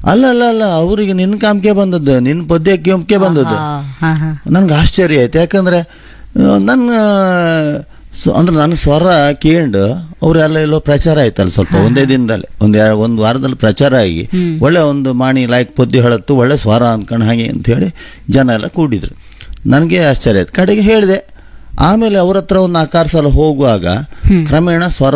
ಅಲ್ಲ ಅಲ್ಲ ಅಲ್ಲ, ಅವರಿಗೆ ನಿನ್ನ ಕಾಮ್ಕೆ ಬಂದದ್ದು, ನಿನ್ನ ಪದ್ಯ ಕೆಂಪ್ಕೆ ಬಂದದ್ದು. ನನ್ಗೆ ಆಶ್ಚರ್ಯ ಆಯ್ತು. ಯಾಕಂದ್ರೆ ನನ್ನ ಅಂದ್ರೆ ನನ್ನ ಸ್ವರ ಕೇಂಡು ಅವ್ರೆಲ್ಲ ಎಲ್ಲೋ ಪ್ರಚಾರ ಆಯ್ತಲ್ಲ, ಸ್ವಲ್ಪ ಒಂದೇ ದಿನದಲ್ಲಿ ಒಂದು ವಾರದಲ್ಲಿ ಪ್ರಚಾರ ಆಗಿ ಒಳ್ಳೆ ಒಂದು ಮಾಣಿ ಲಾಯ್ಕ್ ಪದ್ಯ ಹೇಳತ್ತು, ಒಳ್ಳೆ ಸ್ವರ ಅನ್ಕೊಂಡು ಹಾಗೆ ಅಂತ ಹೇಳಿ ಜನ ಎಲ್ಲ ಕೂಡಿದ್ರು. ನನಗೆ ಆಶ್ಚರ್ಯ ಆಯ್ತು. ಕಡೆಗೆ ಹೇಳಿದೆ. ಆಮೇಲೆ ಅವ್ರ ಹತ್ರ ಒಂದು 4-6 ಸಲ ಹೋಗುವಾಗ ಕ್ರಮೇಣ ಸ್ವರ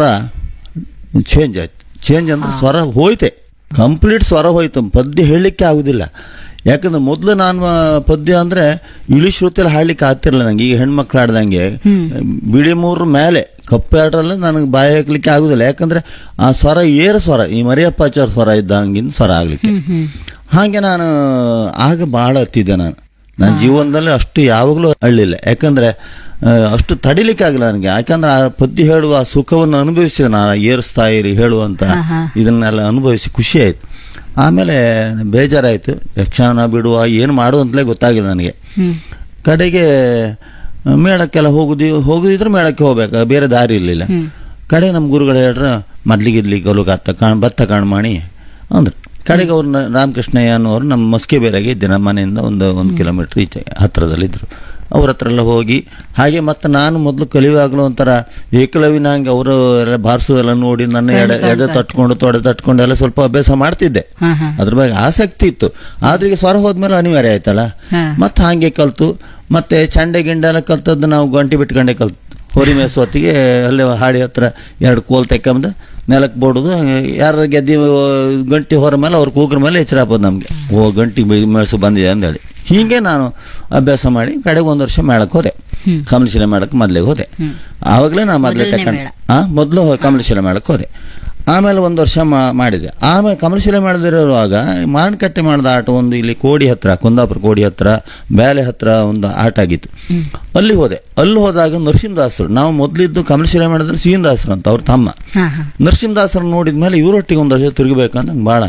ಚೇಂಜ್ ಆಯ್ತು. ಚೇಂಜ್ ಅಂದ್ರೆ ಸ್ವರ ಹೋಯ್ತೆ, ಕಂಪ್ಲೀಟ್ ಸ್ವರ ಹೋಯ್ತು. ಪದ್ಯ ಹೇಳಲಿಕ್ಕೆ ಆಗುದಿಲ್ಲ. ಯಾಕಂದ್ರೆ ಮೊದಲು ನಾನು ಪದ್ಯ ಅಂದ್ರೆ ಇಳಿ ಶ್ರುತಿಯಲ್ಲಿ ಹಾಡ್ಲಿಕ್ಕೆ ಆಗ್ತಿರಲಿಲ್ಲ ನಂಗೆ. ಈಗ ಹೆಣ್ಮಕ್ಳು ಆಡ್ದಂಗೆ ಬಿಳಿ 3 ಮೇಲೆ ಕಪ್ಪೆ ಆಡ್ರಲ್ಲ ನನಗೆ ಬಾಯಿ ಹಾಕ್ಲಿಕ್ಕೆ ಆಗುದಿಲ್ಲ. ಯಾಕಂದ್ರೆ ಆ ಸ್ವರ ಏರ ಸ್ವರ, ಈ ಮರಿಯಪ್ಪಾಚಾರ ಸ್ವರ ಇದ್ದಂಗಿನ ಸ್ವರ ಆಗ್ಲಿಕ್ಕೆ. ಹಾಗೆ ನಾನು ಆಗ ಬಹಳ ಹತ್ತಿದ್ದೆ. ನನ್ನ ಜೀವನದಲ್ಲಿ ಅಷ್ಟು ಯಾವಾಗಲೂ ಅಳ್ಳಿಲ್ಲ. ಯಾಕಂದ್ರೆ ಅಷ್ಟು ತಡಿಲಿಕ್ಕೆ ಆಗಿಲ್ಲ ನನಗೆ. ಯಾಕಂದ್ರೆ ಆ ಪದ್ಯ ಹೇಳುವ ಸುಖವನ್ನು ಅನುಭವಿಸಿದೆ ನಾನು. ಏರಿಸ್ತಾ ಇರಿ ಹೇಳುವಂತ ಇದನ್ನೆಲ್ಲ ಅನುಭವಿಸಿ ಖುಷಿ ಆಯ್ತು. ಆಮೇಲೆ ಬೇಜಾರಾಯ್ತು. ಯಕ್ಷಗಾನ ಬಿಡುವ ಏನು ಮಾಡೋದಂತಲೇ ಗೊತ್ತಾಗಿಲ್ಲ ನನಗೆ. ಕಡೆಗೆ ಮೇಳಕ್ಕೆಲ್ಲ ಹೋಗುದಿದ್ರೆ ಮೇಳಕ್ಕೆ ಹೋಗ್ಬೇಕು, ಬೇರೆ ದಾರಿ ಇರಲಿಲ್ಲ. ಕಡೆ ನಮ್ಮ ಗುರುಗಳು ಹೇಳ್ರ ಮೊದ್ಲಿಗಿದ್ಲಿ ಗಲುಗಾತ ಭತ್ತ ಕಾಣ್ಮಾಣಿ ಅಂದ್ರೆ. ಕಡೆಗೆ ಅವ್ರು ರಾಮಕೃಷ್ಣಯ್ಯ ಅನ್ನೋರು ನಮ್ಮ ಮಸ್ಕೆ ಬೇರೆಗೆ ಇದ್ದೆ, ನಮ್ಮ ಮನೆಯಿಂದ ಒಂದು ಕಿಲೋಮೀಟರ್ ಈಚೆ ಹತ್ರದಲ್ಲಿದ್ದರು. ಅವ್ರ ಹತ್ರ ಎಲ್ಲ ಹೋಗಿ ಹಾಗೆ ಮತ್ತೆ ನಾನು ಮೊದಲು ಕಲಿಯುವಾಗಲೂ ಒಂಥರ ಏಕಲವಿನ ಹಂಗೆ ಅವರು ಎಲ್ಲ ಬಾರಿಸೋದೆಲ್ಲ ನೋಡಿ ನನ್ನ ಎದೆ ತಟ್ಕೊಂಡು ತೊಡೆ ತಟ್ಕೊಂಡು ಎಲ್ಲ ಸ್ವಲ್ಪ ಅಭ್ಯಾಸ ಮಾಡ್ತಿದ್ದೆ. ಅದ್ರ ಬಗ್ಗೆ ಆಸಕ್ತಿ ಇತ್ತು. ಆದ್ರೆ ಈಗ ಸ್ವರ ಹೋದ್ಮೇಲೆ ಅನಿವಾರ್ಯ ಆಯ್ತಲ್ಲ. ಮತ್ತೆ ಹಾಗೆ ಕಲ್ತು ಮತ್ತೆ ಚಂಡೆ ಗಿಂಡೆ ಎಲ್ಲ ಕಲ್ತದ್ದು ನಾವು ಗಂಟೆ ಬಿಟ್ಕೊಂಡೆ ಕಲ್ತು. ಹೋರಿ ಮೇಸು ಹೊತ್ತಿಗೆ ಅಲ್ಲೇ ಹಾಡಿ ಹತ್ರ 2 ಕೋಲ್ ತೆಕ್ಕಂದು ನೆಲಕ್ಕೆ ಬೋಡುದು. ಯಾರ ಗೆದ್ದಿ ಗಂಟಿ ಹೊರ ಮೇಲೆ ಅವ್ರ ಕೂಗ್ರ ಮೇಲೆ ಎಚ್ಚರ ಹಾಕೋದು ನಮ್ಗೆ. ಗಂಟಿ ಮೇಸು ಬಂದಿದೆ ಅಂದೇಳಿ. ಹೀಗೆ ನಾನು ಅಭ್ಯಾಸ ಮಾಡಿ ಕಡೆಗೆ 1 ವರ್ಷ ಮೇಳಕ್ಕೆ ಹೋದೆ. ಕಮಲಶಿಲೆ ಮೇಳಕ್ಕೆ ಮೊದಲಿಗೆ ಹೋದೆ. ಆವಾಗಲೇ ನಾ ಮೊದಲು ಕಮಲಶಿಲೆ ಮೇಳಕ್ಕೆ ಹೋದೆ. ಆಮೇಲೆ 1 ವರ್ಷ ಮಾಡಿದೆ. ಆಮೇಲೆ ಕಮಲಶಿಲೆ ಮೇಳದಿರುವಾಗ ಮಾವಿನಕಟ್ಟೆ ಮಾಡಿದ ಆಟ ಒಂದು ಇಲ್ಲಿ ಕೋಡಿ ಹತ್ರ, ಕುಂದಾಪುರ ಕೋಡಿ ಹತ್ರ ಬೇಲೆ ಹತ್ರ ಒಂದು ಆಟ ಆಗಿತ್ತು. ಅಲ್ಲಿ ಹೋದೆ. ಅಲ್ಲಿ ಹೋದಾಗ ನರಸಿಂಹದಾಸರು, ನಾವು ಮೊದಲಿದ್ದು ಕಮಲಶಿಲೆ ಮೇಳದಲ್ಲಿ ಶ್ರೀನಿದಾಸರು ಅಂತ ಅವ್ರ ತಮ್ಮ. ನರಸಿಂಹದಾಸರು ನೋಡಿದ್ಮೇಲೆ ಇವರೊಟ್ಟಿಗೆ 1 ವರ್ಷ ತಿರುಗಬೇಕಂತ ನಂಗೆ ಭಾಳ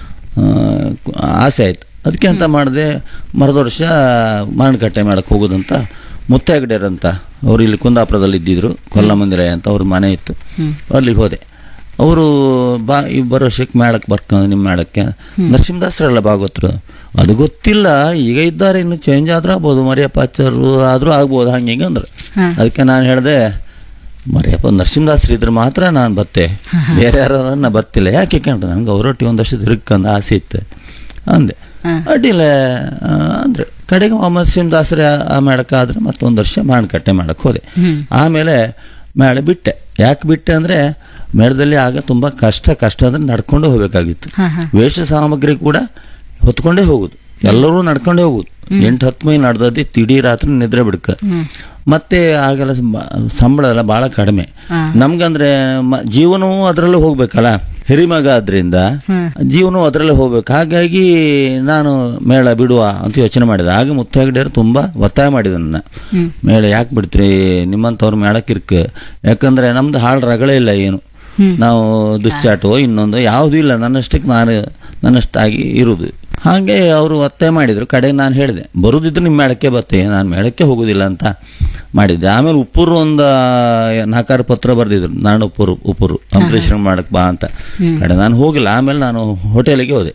ಆಸೆ ಆಯ್ತು. ಅದಕ್ಕೆ ಅಂತ ಮಾಡಿದೆ. ಮರದ ವರ್ಷ ಮಾವಿನಕಟ್ಟೆ ಮೇಳಕ್ಕೆ ಹೋಗೋದಂತ ಮುತ್ತೈಗಡೆಯರ್ ಅಂತ ಅವರು ಇಲ್ಲಿ ಕುಂದಾಪುರದಲ್ಲಿ ಇದ್ದಿದ್ರು, ಕೊಲ್ಲಮಂದಿರ ಅಂತ ಅವ್ರ ಮನೆ ಇತ್ತು. ಅಲ್ಲಿಗೆ ಹೋದೆ. ಅವರು ಈ ಬರೋ ವರ್ಷಕ್ಕೆ ಮೇಳಕ್ಕೆ ಬರ್ಕೊಂಡು ನಿಮ್ಮ ಮೇಳಕ್ಕೆ ನರಸಿಂಹದಾಸರೆಲ್ಲ ಭಾಗವತರು ಅದು ಗೊತ್ತಿಲ್ಲ. ಈಗ ಇದ್ದಾರೆ, ಇನ್ನು ಚೇಂಜ್ ಆದ್ರೂ ಆಗ್ಬೋದು, ಮರಿಯಪ್ಪಾಚಾರ್ರು ಆದ್ರೂ ಆಗ್ಬೋದು, ಹಂಗೆ ಹಿಂಗೆ ಅಂದ್ರೆ. ಅದಕ್ಕೆ ನಾನು ಹೇಳಿದೆ, ಮರಿಯಪ್ಪ ನರಸಿಂಹದಾಸರು ಇದ್ರೆ ಮಾತ್ರ ನಾನು ಬತ್ತೆ, ಬೇರೆ ಯಾರನ್ನ ಬತ್ತಿಲ್ಲ. ಯಾಕೆ ಕಂಡ್ರೆ ನನಗೆ ಅವರೊಟ್ಟಿಗೆ 1 ವರ್ಷ ತಿರುಗಂದು ಆಸೆ ಇತ್ತು ಅಂದೆ. ಅಡ್ಡಿಲ್ಲ ಅಂದ್ರೆ ಕಡೆಗೆ ನರಸಿಂಹದಾಸರೇ ಆ ಮೇಳಕ್ಕಾದ್ರೆ ಮತ್ತೆ 1 ವರ್ಷ ಮಾವಿನಕಟ್ಟೆ ಮೇಳಕ್ಕೆ ಹೋದೆ. ಆಮೇಲೆ ಮೇಳ ಬಿಟ್ಟೆ. ಯಾಕೆ ಬಿಟ್ಟೆ ಅಂದ್ರೆ ಮೇಳದಲ್ಲಿ ಆಗ ತುಂಬಾ ಕಷ್ಟ ಅಂದ್ರೆ ನಡ್ಕೊಂಡು ಹೋಗ್ಬೇಕಾಗಿತ್ತು. ವೇಷ ಸಾಮಗ್ರಿ ಕೂಡ ಹೊತ್ಕೊಂಡೇ ಹೋಗುದು, ಎಲ್ಲರೂ ನಡ್ಕೊಂಡೇ ಹೋಗುದು. 8-10 ಮೈಲ್ ನಡೆದದ್ದಿ ತಿಡೀ ರಾತ್ರಿ ನಿದ್ರೆ ಬಿಡ್ಕ. ಮತ್ತೆ ಆಗೆಲ್ಲ ಸಂಬಳ ಎಲ್ಲ ಬಹಳ ಕಡಿಮೆ ನಮ್ಗಂದ್ರೆ. ಜೀವನವೂ ಅದರಲ್ಲೇ ಹೋಗ್ಬೇಕಲ್ಲ, ಹಿರಿಮಗ ಆದ್ರಿಂದ ಜೀವನವೂ ಅದರಲ್ಲೇ ಹೋಗ್ಬೇಕು. ಹಾಗಾಗಿ ನಾನು ಮೇಳ ಬಿಡುವ ಅಂತ ಯೋಚನೆ ಮಾಡಿದೆ. ಆಗ ಮುತ್ತೈಗಡೆಯರು ತುಂಬಾ ಒತ್ತಾಯ ಮಾಡಿದೆ ನನ್ನ, ಮೇಳ ಯಾಕೆ ಬಿಡ್ತೀರಿ, ನಿಮ್ಮಂತವ್ರು ಮೇಳಕ್ಕಿರ್ಕ. ಯಾಕಂದ್ರೆ ನಮ್ದು ಹಾಳು ರಗಳೇ ಇಲ್ಲ, ಏನು ನಾವು ದುಶ್ಚಾಟೋ ಇನ್ನೊಂದು ಯಾವುದೂ ಇಲ್ಲ, ನನ್ನಷ್ಟಾಗಿ ಇರುವುದು. ಹಾಗೆ ಅವರು ಒತ್ತಾಯ ಮಾಡಿದ್ರು. ಕಡೆಗೆ ನಾನು ಹೇಳಿದೆ, ಬರುದಿದ್ರೆ ನಿಮ್ಮ ಮೇಳಕ್ಕೆ ಬರ್ತೇ, ನಾನು ಮೇಳಕ್ಕೆ ಹೋಗುದಿಲ್ಲ ಅಂತ ಮಾಡಿದ್ದೆ. ಆಮೇಲೆ ಉಪ್ಪೂರು ಒಂದು 4-6 ಪತ್ರ ಬರೆದಿದ್ರು, ನಾನು ಉಪ್ಪೂರು ಅಂಬರೀಶ್ವರ ಮಾಡಕ್ ಬಾ ಅಂತ. ಕಡೆ ನಾನು ಹೋಗಿಲ್ಲ. ಆಮೇಲೆ ನಾನು ಹೋಟೆಲಿಗೆ ಹೋದೆ.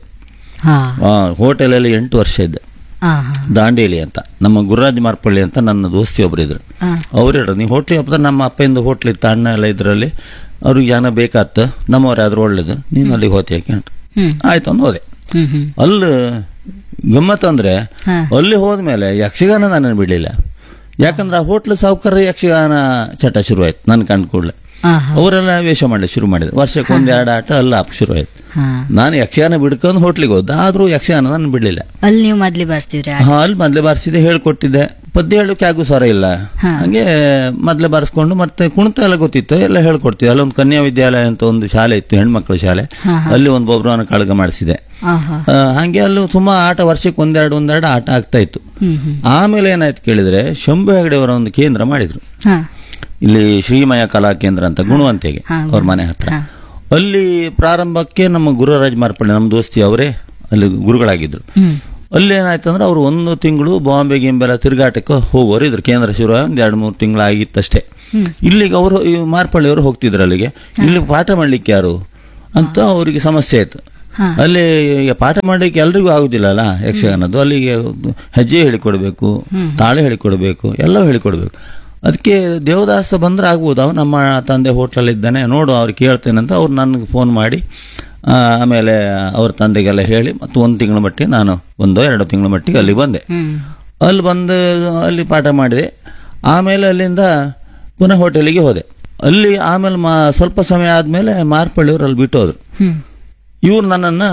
ಹೋಟೆಲಲ್ಲಿ 8 ವರ್ಷ ಇದ್ದೆ. ದಾಂಡೇಲಿ ಅಂತ ನಮ್ಮ ಗುರುರಾಜ್ ಮಾರ್ಪಳ್ಳಿ ಅಂತ ನನ್ನ ದೋಸ್ತಿ ಒಬ್ರು ಇದ್ರು. ಅವ್ರು ಹೇಳಿದ್ರು, ನೀವು ಹೋಟ್ಲಿಗೆ ಹೋಗ್ತಾರೆ, ನಮ್ಮ ಅಪ್ಪಯಿಂದ ಹೋಟ್ಲ್ ಇತ್ತು, ಅಣ್ಣ ಎಲ್ಲ ಇದರಲ್ಲಿ ಅವ್ರಿಗೆ ಜನ ಬೇಕಾತ, ನಮ್ಮವ್ರಾದ್ರೂ ಒಳ್ಳೇದು, ನೀನು ಅಲ್ಲಿಗೆ ಹೋತಿ ಯಾಕೆ ಆಯ್ತು ಅಂದ್ ಹೋದೆ. ಅಲ್ಲಿ ಗಮ್ಮತ್ ಅಂದ್ರೆ ಅಲ್ಲಿ ಹೋದ್ಮೇಲೆ ಯಕ್ಷಗಾನ ನಾನು ಬಿಡ್ಲಿಲ್ಲ. ಯಾಕಂದ್ರೆ ಆ ಹೋಟ್ಲ್ ಸಾವುಕಾರ ಯಕ್ಷಗಾನ ಚಟ ಶುರು ಆಯ್ತು ನನ್ ಕಂಡು ಕೂಡಲೇ. ಅವರೆಲ್ಲ ವೇಷ ಮಾಡ್ಲಿಕ್ಕೆ ಶುರು ಮಾಡಿದ್ರು. ವರ್ಷಕ್ಕೆ 1-2 ಆಟ ಅಲ್ಲ ಶುರು ಆಯ್ತು. ನಾನು ಯಕ್ಷಗಾನ ಬಿಡ್ಕೊಂಡು ಹೋಟ್ಲಿಗೆ ಹೋದ, ಆದ್ರೂ ಯಕ್ಷಗಾನ ನಾನು ಬಿಡ್ಲಿಲ್ಲ. ಅಲ್ಲಿ ನೀವು ಮೊದ್ಲೇ ಬಾರಿಸ್ತಿದ್ರೆ? ಅಲ್ಲಿ ಮೊದ್ಲೇ ಬಾರಿಸಿದೆ, ಹೇಳ್ಕೊಟ್ಟಿದ್ದೆ. ಪದ್ಯ ಹೇಳೋಕೆ ಆಗು ಸ್ವರ ಇಲ್ಲ, ಹಂಗೆ ಮೊದ್ಲೇ ಬಾರಿಸ್ಕೊಂಡು ಮತ್ತೆ ಕುಣಿತ ಎಲ್ಲ ಗೊತ್ತಿತ್ತು, ಎಲ್ಲ ಹೇಳ್ಕೊಡ್ತಿದ್ದೆ. ಅಲ್ಲೊಂದು ಕನ್ಯಾ ವಿದ್ಯಾಲಯ ಅಂತ ಒಂದು ಶಾಲೆ ಇತ್ತು, ಹೆಣ್ಮಕ್ಳ ಶಾಲೆ. ಅಲ್ಲಿ ಒಂದು ಬೊಬ್ರವನ ಕಾಳಗ ಮಾಡಿಸಿದೆ. ಹಂಗೆ ಅಲ್ಲೂ ತುಂಬಾ ಆಟ, ವರ್ಷಕ್ಕೆ 1-2 ಆಟ ಆಗ್ತಾ ಇತ್ತು. ಆಮೇಲೆ ಏನಾಯ್ತು ಕೇಳಿದ್ರೆ, ಶಂಭು ಹೆಗಡೆಯವರ ಒಂದು ಕೇಂದ್ರ ಮಾಡಿದ್ರು ಇಲ್ಲಿ, ಶ್ರೀಮಯ ಕಲಾ ಕೇಂದ್ರ ಅಂತ ಗುಣವಂತೆಗೆ ಅವ್ರ ಮನೆ ಹತ್ರ. ಅಲ್ಲಿ ಪ್ರಾರಂಭಕ್ಕೆ ನಮ್ಮ ಗುರುರಾಜ್ ಮಾರ್ಪಳ್ಳಿ ನಮ್ಮ ದೋಸ್ತಿ ಅವರೇ ಅಲ್ಲಿ ಗುರುಗಳಾಗಿದ್ರು. ಅಲ್ಲಿ ಏನಾಯ್ತು ಅಂದ್ರೆ ಅವ್ರು 1 ತಿಂಗಳು ಬಾಂಬೆ ಗಿಂಬೆಲ್ಲ ತಿರುಗಾಟಕ್ಕೆ ಹೋಗೋರು ಇದ್ರು. ಕೇಂದ್ರ ಶುರು 1-2-3 ತಿಂಗಳು ಆಗಿತ್ತಷ್ಟೇ. ಇಲ್ಲಿಗೆ ಅವರು ಮಾರ್ಪಳ್ಳಿ ಅವರು ಹೋಗ್ತಿದ್ರು ಅಲ್ಲಿಗೆ. ಇಲ್ಲಿ ಪಾಠ ಮಾಡ್ಲಿಕ್ಕೆ ಯಾರು ಅಂತ ಅವರಿಗೆ ಸಮಸ್ಯೆ ಆಯ್ತು. ಅಲ್ಲಿ ಈಗ ಪಾಠ ಮಾಡಲಿಕ್ಕೆ ಎಲ್ರಿಗೂ ಆಗುದಿಲ್ಲ ಅಲ್ಲ ಯಕ್ಷಗಾನದ್ದು. ಅಲ್ಲಿಗೆ ಹೆಜ್ಜೆ ಹೇಳಿಕೊಡ್ಬೇಕು, ತಾಳೆ ಹೇಳಿಕೊಡ್ಬೇಕು, ಎಲ್ಲವೂ ಹೇಳಿಕೊಡ್ಬೇಕು. ಅದಕ್ಕೆ ದೇವದಾಸ ಬಂದ್ರೆ ಆಗ್ಬೋದು. ಅವ್ರು ನಮ್ಮ ತಂದೆ ಹೋಟ್ಲಲ್ಲಿ ಇದ್ದಾನೆ, ನೋಡು ಅವ್ರು ಕೇಳ್ತೇನೆ ಅಂತ ಅವ್ರು ನನಗೆ ಫೋನ್ ಮಾಡಿ ಆಮೇಲೆ ಅವ್ರ ತಂದೆಗೆಲ್ಲ ಹೇಳಿ ಮತ್ತು 1 ತಿಂಗಳ ಮಟ್ಟಿಗೆ ನಾನು 1-2 ತಿಂಗಳ ಮಟ್ಟಿಗೆ ಅಲ್ಲಿ ಬಂದೆ. ಅಲ್ಲಿ ಬಂದು ಅಲ್ಲಿ ಪಾಠ ಮಾಡಿದೆ. ಆಮೇಲೆ ಅಲ್ಲಿಂದ ಪುನಃ ಹೋಟೆಲಿಗೆ ಹೋದೆ. ಅಲ್ಲಿ ಆಮೇಲೆ ಸ್ವಲ್ಪ ಸಮಯ ಆದಮೇಲೆ ಮಾರ್ಪಳ್ಳಿಯವರು ಅಲ್ಲಿ ಬಿಟ್ಟು ಹೋದ್ರು. ಇವ್ರು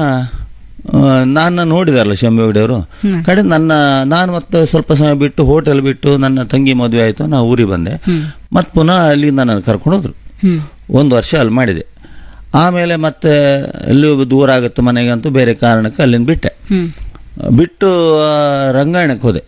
ನನ್ನ ನೋಡಿದಾರಲ್ಲ ಶಂಭೇಗೌಡವರು ಕಡೆ ನಾನು ಮತ್ತೆ ಸ್ವಲ್ಪ ಸಮಯ ಬಿಟ್ಟು ಹೋಟೆಲ್ ಬಿಟ್ಟು ನನ್ನ ತಂಗಿ ಮದುವೆ ಆಯಿತು, ನಾ ಊರಿಗೆ ಬಂದೆ. ಮತ್ತೆ ಪುನಃ ಅಲ್ಲಿಂದ ನನ್ನ ಕರ್ಕೊಂಡು ಹೋದ್ರು. 1 ವರ್ಷ ಅಲ್ಲಿ ಮಾಡಿದೆ. ಆಮೇಲೆ ಮತ್ತೆ ಎಲ್ಲಿ ದೂರ ಆಗುತ್ತೆ ಮನೆಗಂತೂ ಬೇರೆ ಕಾರಣಕ್ಕೆ ಅಲ್ಲಿಂದ ಬಿಟ್ಟು ರಂಗಾಯಣಕ್ಕೆ ಹೋದೆ.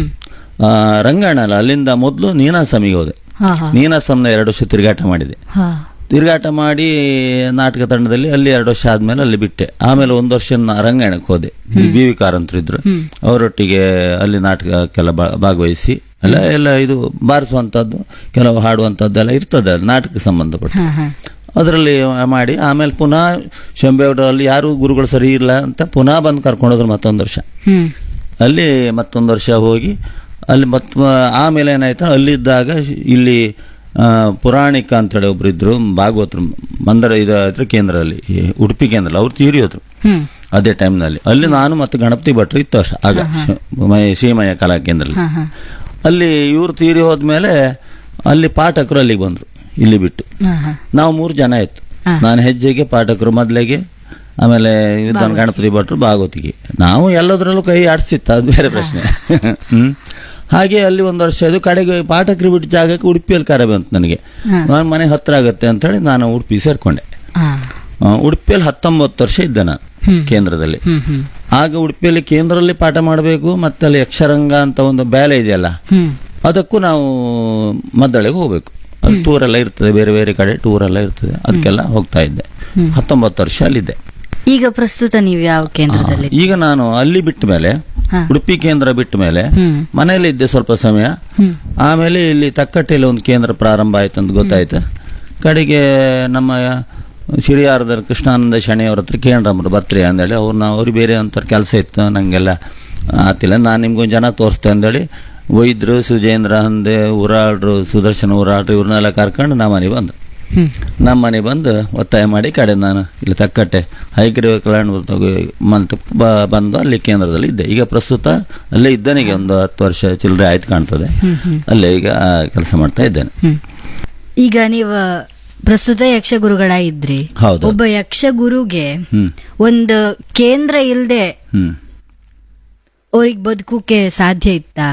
ರಂಗಾಯಣ ಅಲ್ಲ, ಅಲ್ಲಿಂದ ಮೊದಲು ನೀನಾಸಮಿಗೆ ಹೋದೆ. ನೀನಾಸಂನ 2 ವರ್ಷ ತಿರುಗಾಟ ಮಾಡಿದೆ. ತಿರುಗಾಟ ಮಾಡಿ ನಾಟಕ ತಂಡದಲ್ಲಿ ಅಲ್ಲಿ 2 ವರ್ಷ ಆದ್ಮೇಲೆ ಅಲ್ಲಿ ಬಿಟ್ಟೆ. ಆಮೇಲೆ 1 ವರ್ಷ ರಂಗಾಯಣಕ್ಕೆ ಹೋದೆ. ಬಿ ವಿ ಕಾರಂತರು ಇದ್ರು, ಅವರೊಟ್ಟಿಗೆ ಅಲ್ಲಿ ನಾಟಕಕ್ಕೆಲ್ಲ ಭಾಗವಹಿಸಿ ಎಲ್ಲ ಇದು ಬಾರಿಸುವಂಥದ್ದು, ಕೆಲವು ಹಾಡುವಂಥದ್ದೆಲ್ಲ ಇರ್ತದೆ ನಾಟಕಕ್ಕೆ ಸಂಬಂಧಪಟ್ಟ ಅದರಲ್ಲಿ ಮಾಡಿ. ಆಮೇಲೆ ಪುನಃ ಶಂಭೇಗೌಡರಲ್ಲಿ ಯಾರು ಗುರುಗಳು ಸರಿ ಇಲ್ಲ ಅಂತ ಪುನಃ ಬಂದು ಕರ್ಕೊಂಡೋದ್ರು ಮತ್ತೊಂದು ವರ್ಷ. ಅಲ್ಲಿ ಮತ್ತೊಂದು ವರ್ಷ ಹೋಗಿ ಅಲ್ಲಿ ಆಮೇಲೆ ಏನಾಯ್ತು, ಅಲ್ಲಿದ್ದಾಗ ಇಲ್ಲಿ ಪುರಾಣಿಕ ಅಂತೇಳಿ ಒಬ್ರು ಇದ್ರು ಭಾಗವತರು ಮಂದರ ಇದ್ರ ಕೇಂದ್ರದಲ್ಲಿ, ಉಡುಪಿ ಕೇಂದ್ರದಲ್ಲಿ, ಅವ್ರು ತೀರಿ ಹೋದ್ರು ಅದೇ ಟೈಮ್ನಲ್ಲಿ. ಅಲ್ಲಿ ನಾನು ಮತ್ತು ಗಣಪತಿ ಭಟ್ರು ಇತ್ತು ಅಷ್ಟ ಆಗ ಶ್ರೀಮಯ ಕಲಾ ಕೇಂದ್ರದಲ್ಲಿ. ಅಲ್ಲಿ ಇವ್ರು ತೀರಿ ಹೋದ್ಮೇಲೆ ಅಲ್ಲಿ ಪಾಠಕರು ಅಲ್ಲಿಗೆ ಬಂದ್ರು, ಇಲ್ಲಿ ಬಿಟ್ಟು. ನಾವು 3 ಜನ ಇತ್ತು. ನಾನು ಹೆಜ್ಜೆಗೆ, ಪಾಠಕರು ಮೊದಲಿಗೆ, ಆಮೇಲೆ ವಿದ್ವಾನ್ ಗಣಪತಿ ಭಟ್ರು ಭಾಗವತಿಗೆ. ನಾವು ಎಲ್ಲದರಲ್ಲೂ ಕೈ ಆಡಿಸಿತ್ತು, ಅದು ಬೇರೆ ಪ್ರಶ್ನೆ. ಹಾಗೆ ಅಲ್ಲಿ 1 ವರ್ಷ ಇದು. ಕಡೆಗೆ ಪಾಠಕರು ಬಿಟ್ಟು ಜಾಗಕ್ಕೆ ಉಡುಪಿಯಲ್ಲಿ ಕರೆ ಬಂತು ನನಗೆ. ನಾನು ಮನೆ ಹತ್ರ ಆಗುತ್ತೆ ಅಂತೇಳಿ ನಾನು ಉಡುಪಿ ಸೇರ್ಕೊಂಡೆ. ಉಡುಪಿಯಲ್ಲಿ 19 ವರ್ಷ ಇದ್ದೆ ನಾನು ಕೇಂದ್ರದಲ್ಲಿ. ಆಗ ಉಡುಪಿಯಲ್ಲಿ ಕೇಂದ್ರದಲ್ಲಿ ಪಾಠ ಮಾಡಬೇಕು, ಮತ್ತೆ ಅಲ್ಲಿ ಯಕ್ಷರಂಗ ಅಂತ ಒಂದು ಬ್ಯಾಲೆ ಇದೆಯಲ್ಲ, ಅದಕ್ಕೂ ನಾವು ಮದ್ದಳೆಗೆ ಹೋಗ್ಬೇಕು. ಅಲ್ಲಿ ಟೂರ್ ಎಲ್ಲ ಇರ್ತದೆ, ಬೇರೆ ಬೇರೆ ಕಡೆ ಟೂರ್ ಎಲ್ಲ ಇರ್ತದೆ, ಅದಕ್ಕೆಲ್ಲ ಹೋಗ್ತಾ ಇದ್ದೆ. 19 ವರ್ಷ ಅಲ್ಲಿದ್ದೆ. ಈಗ ಪ್ರಸ್ತುತ ನೀವು ಯಾವ ಕೇಂದ್ರದಲ್ಲಿ? ಈಗ ನಾನು ಅಲ್ಲಿ ಬಿಟ್ಟ ಮೇಲೆ, ಉಡುಪಿ ಕೇಂದ್ರ ಬಿಟ್ಟ ಮೇಲೆ ಮನೆಯಲ್ಲಿ ಇದ್ದೆ ಸ್ವಲ್ಪ ಸಮಯ. ಆಮೇಲೆ ಇಲ್ಲಿ ತಕ್ಕಟ್ಟೆಯಲ್ಲಿ ಒಂದು ಕೇಂದ್ರ ಪ್ರಾರಂಭ ಆಯ್ತು ಅಂತ ಗೊತ್ತಾಯ್ತು. ಕಡೆಗೆ ನಮ್ಮ ಶಿರಿಯಾರದ ಕೃಷ್ಣಾನಂದ ಶೆಣೆಯವ್ರ ಹತ್ರ ಕೇಂದ್ರಮ್ರು ಬರ್ತ್ರಿ ಅಂದೇಳಿ ಅವ್ರಿಗೆ ಬೇರೆ ಒಂಥರ ಕೆಲಸ ಇತ್ತು, ನಂಗೆಲ್ಲ ಆತಿಲ್ಲ. ನಾನು ನಿಮ್ಗೊಂದು ಜನ ತೋರಿಸ್ತೆ ಅಂದೇಳಿ ವೈದ್ಯರು ಸುಜೇಂದ್ರ ಹಂದೆ, ಉರಾಳ್ರು, ಸುದರ್ಶನ ಉರಾಳ್ರು, ಇವ್ರನ್ನೆಲ್ಲ ಕರ್ಕೊಂಡು ನಮ್ಮ ಮನೆ ಬಂದು ಒತ್ತಾಯ ಮಾಡಿ ಕಡೆ ನಾನು ಇಲ್ಲಿ ತಕ್ಕಟ್ಟೆ ಹೈಗ್ರೀವ ಕಲ್ಯಾಣ ಮಂಟಪ ಬಂದು ಅಲ್ಲಿ ಕೇಂದ್ರದಲ್ಲಿ ಇದ್ದೆ. ಈಗ ಪ್ರಸ್ತುತ ಅಲ್ಲೇ ಇದ್ದೇನೆ. ಈಗ ಒಂದು 10 ವರ್ಷ ಚಿಲ್ಲರೆ ಆಯ್ತು ಕಾಣ್ತದೆ. ಅಲ್ಲೇ ಈಗ ಕೆಲಸ ಮಾಡ್ತಾ ಇದ್ದೇನೆ. ಈಗ ನೀವು ಪ್ರಸ್ತುತ ಯಕ್ಷ ಗುರುಗಳಾಗಿದ್ರಿ. ಒಬ್ಬ ಯಕ್ಷ ಗುರುಗೆ ಒಂದು ಕೇಂದ್ರ ಇಲ್ಲದೆ ಅವ್ರಿಗೆ ಬದುಕುಕ್ಕೆ ಸಾಧ್ಯ ಇತ್ತಾ?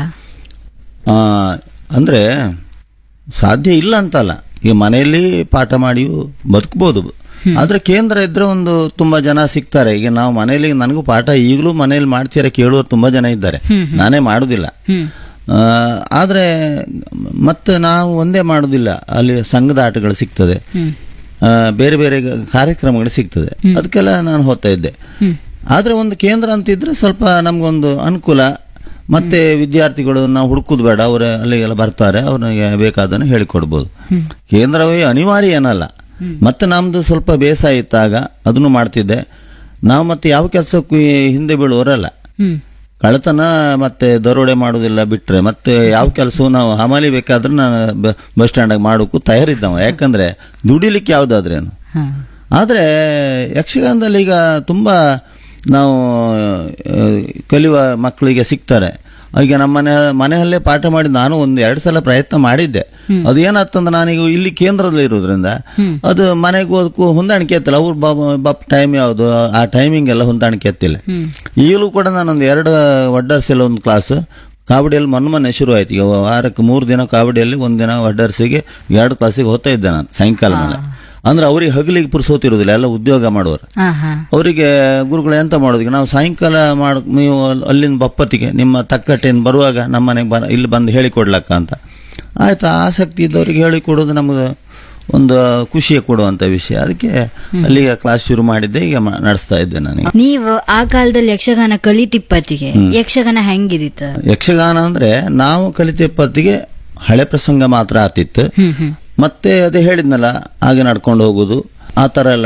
ಅಂದ್ರೆ ಸಾಧ್ಯ ಇಲ್ಲ ಅಂತಲ್ಲ. ಈಗ ಮನೆಯಲ್ಲಿ ಪಾಠ ಮಾಡಿಯೂ ಬದುಕಬಹುದು. ಆದ್ರೆ ಕೇಂದ್ರ ಇದ್ರೆ ಒಂದು ತುಂಬಾ ಜನ ಸಿಗ್ತಾರೆ. ಈಗ ನಾವು ಮನೆಯಲ್ಲಿ, ನನಗೂ ಪಾಠ ಈಗಲೂ ಮನೆಯಲ್ಲಿ ಮಾಡ್ತೀರ ಕೇಳುವ ತುಂಬಾ ಜನ ಇದ್ದಾರೆ, ನಾನೇ ಮಾಡುದಿಲ್ಲ. ಆದ್ರೆ ಮತ್ತೆ ನಾವು ಒಂದೇ ಮಾಡುದಿಲ್ಲ, ಅಲ್ಲಿ ಸಂಘದ ಆಟಗಳು ಸಿಗ್ತದೆ, ಬೇರೆ ಬೇರೆ ಕಾರ್ಯಕ್ರಮಗಳು ಸಿಗ್ತದೆ, ಅದಕ್ಕೆಲ್ಲ ನಾನು ಹೋಗ್ತಾ ಇದ್ದೆ. ಆದ್ರೆ ಒಂದು ಕೇಂದ್ರ ಅಂತಿದ್ರೆ ಸ್ವಲ್ಪ ನಮ್ಗೊಂದು ಅನುಕೂಲ. ಮತ್ತೆ ವಿದ್ಯಾರ್ಥಿಗಳು ನಾವು ಹುಡುಕುದು ಬೇಡ, ಅವರು ಅಲ್ಲಿಗೆಲ್ಲ ಬರ್ತಾರೆ, ಅವ್ರಿಗೆ ಬೇಕಾದನ್ನು ಹೇಳಿಕೊಡ್ಬೋದು. ಕೇಂದ್ರವೇ ಅನಿವಾರ್ಯ ಏನಲ್ಲ. ಮತ್ತೆ ನಮ್ದು ಸ್ವಲ್ಪ ಬೇಸಾಯ ಇತ್ತಾಗ ಅದನ್ನು ಮಾಡ್ತಿದ್ದೆ ನಾವು. ಮತ್ತೆ ಯಾವ ಕೆಲಸಕ್ಕೂ ಹಿಂದೆ ಬೀಳುವವರಲ್ಲ. ಕಳ್ಳತನ ಮತ್ತೆ ದರೋಡೆ ಮಾಡುವುದಿಲ್ಲ ಬಿಟ್ರೆ ಮತ್ತೆ ಯಾವ ಕೆಲಸವೂ ನಾವು ಹಮಾಲಿ ಬೇಕಾದ್ರೆ ನಾನು ಬಸ್ ಸ್ಟ್ಯಾಂಡ್ ಮಾಡೋಕ್ಕೂ ತಯಾರಿದ್ದವ. ಯಾಕಂದ್ರೆ ದುಡಿಲಿಕ್ಕೆ ಯಾವ್ದಾದ್ರೇನು. ಆದ್ರೆ ಯಕ್ಷಗಾನದಲ್ಲಿ ಈಗ ತುಂಬಾ ನಾವು ಕಲಿಯುವ ಮಕ್ಕಳಿಗೆ ಸಿಗ್ತಾರೆ. ಈಗ ನಮ್ಮ ಮನೆಯಲ್ಲೇ ಪಾಠ ಮಾಡಿ ನಾನು 1-2 ಸಲ ಪ್ರಯತ್ನ ಮಾಡಿದ್ದೆ. ಅದು ಏನಾಗ್ತಂದ್ರೆ ನಾನೀಗ ಇಲ್ಲಿ ಕೇಂದ್ರದಲ್ಲಿ ಇರೋದ್ರಿಂದ ಅದು ಮನೆಗೆ ಹೋದಕ್ಕೂ ಹೊಂದಾಣಿಕೆ ಎತ್ತಿಲ್ಲ. ಅವ್ರ ಟೈಮ್ ಯಾವುದು, ಆ ಟೈಮಿಂಗ್ ಎಲ್ಲ ಹೊಂದಾಣಿಕೆ ಎತ್ತಿಲ್ಲ. ಈಗಲೂ ಕೂಡ ನಾನೊಂದು 2 ವಡ್ಡರ್ಸೆಲ್ಲ ಒಂದು ಕ್ಲಾಸ್ ಕಾವಡಿಯಲ್ಲಿ ಮೊನ್ನೆ ಶುರು ಆಯ್ತು. ಈಗ ವಾರಕ್ಕೆ 3 ದಿನ ಕಾವಡಿಯಲ್ಲಿ, 1 ದಿನ ವಡ್ಡರ್ಸಿಗೆ 2 ಕ್ಲಾಸಿಗೆ ಹೋಗ್ತಾ ಇದ್ದೆ ನಾನು ಸಾಯಂಕಾಲ ಮೇಲೆ. ಅಂದ್ರೆ ಅವ್ರಿಗೆ ಹಗಲಿಗೆ ಪುರ್ಸೋತಿರೋದಿಲ್ಲ, ಎಲ್ಲ ಉದ್ಯೋಗ ಮಾಡುವರು. ಅವರಿಗೆ ಗುರುಗಳು ಎಂತ ಮಾಡೋದಕ್ಕೆ, ನಾವು ಸಾಯಂಕಾಲ ನೀವು ಅಲ್ಲಿಂದ ಬಪ್ಪತ್ತಿಗೆ ನಿಮ್ಮ ತಕ್ಕಟ್ಟೆಯನ್ನು ಬರುವಾಗ ನಮ್ಮ ಮನೆಗೆ ಇಲ್ಲಿ ಬಂದು ಹೇಳಿಕೊಡ್ಲಕ್ಕ ಅಂತ. ಆಯ್ತಾ, ಆಸಕ್ತಿ ಇದ್ದವ್ರಿಗೆ ಹೇಳಿಕೊಡೋದು ನಮ್ಗೆ ಒಂದು ಖುಷಿಯ ಕೊಡುವಂತ ವಿಷಯ. ಅದಕ್ಕೆ ಅಲ್ಲಿಗೆ ಕ್ಲಾಸ್ ಶುರು ಮಾಡಿದ್ದೆ, ಈಗ ನಡೆಸ್ತಾ ಇದ್ದೆ ನನಗೆ. ನೀವು ಆ ಕಾಲದಲ್ಲಿ ಯಕ್ಷಗಾನ ಕಲಿತಿಪ್ಪತ್ತಿಗೆ ಯಕ್ಷಗಾನ ಹೆಂಗಿದಿತ್ತು? ಯಕ್ಷಗಾನ ಅಂದ್ರೆ ನಾವು ಕಲಿತಿಪ್ಪತ್ತಿಗೆ ಹಳೆ ಪ್ರಸಂಗ ಮಾತ್ರ ಆತಿತ್ತು. ಮತ್ತೆ ಅದೇ ಹೇಳಿದ್ನಲ್ಲ, ಹಾಗೆ ನಡ್ಕೊಂಡು ಹೋಗುದು, ಆ ತರ ಎಲ್ಲ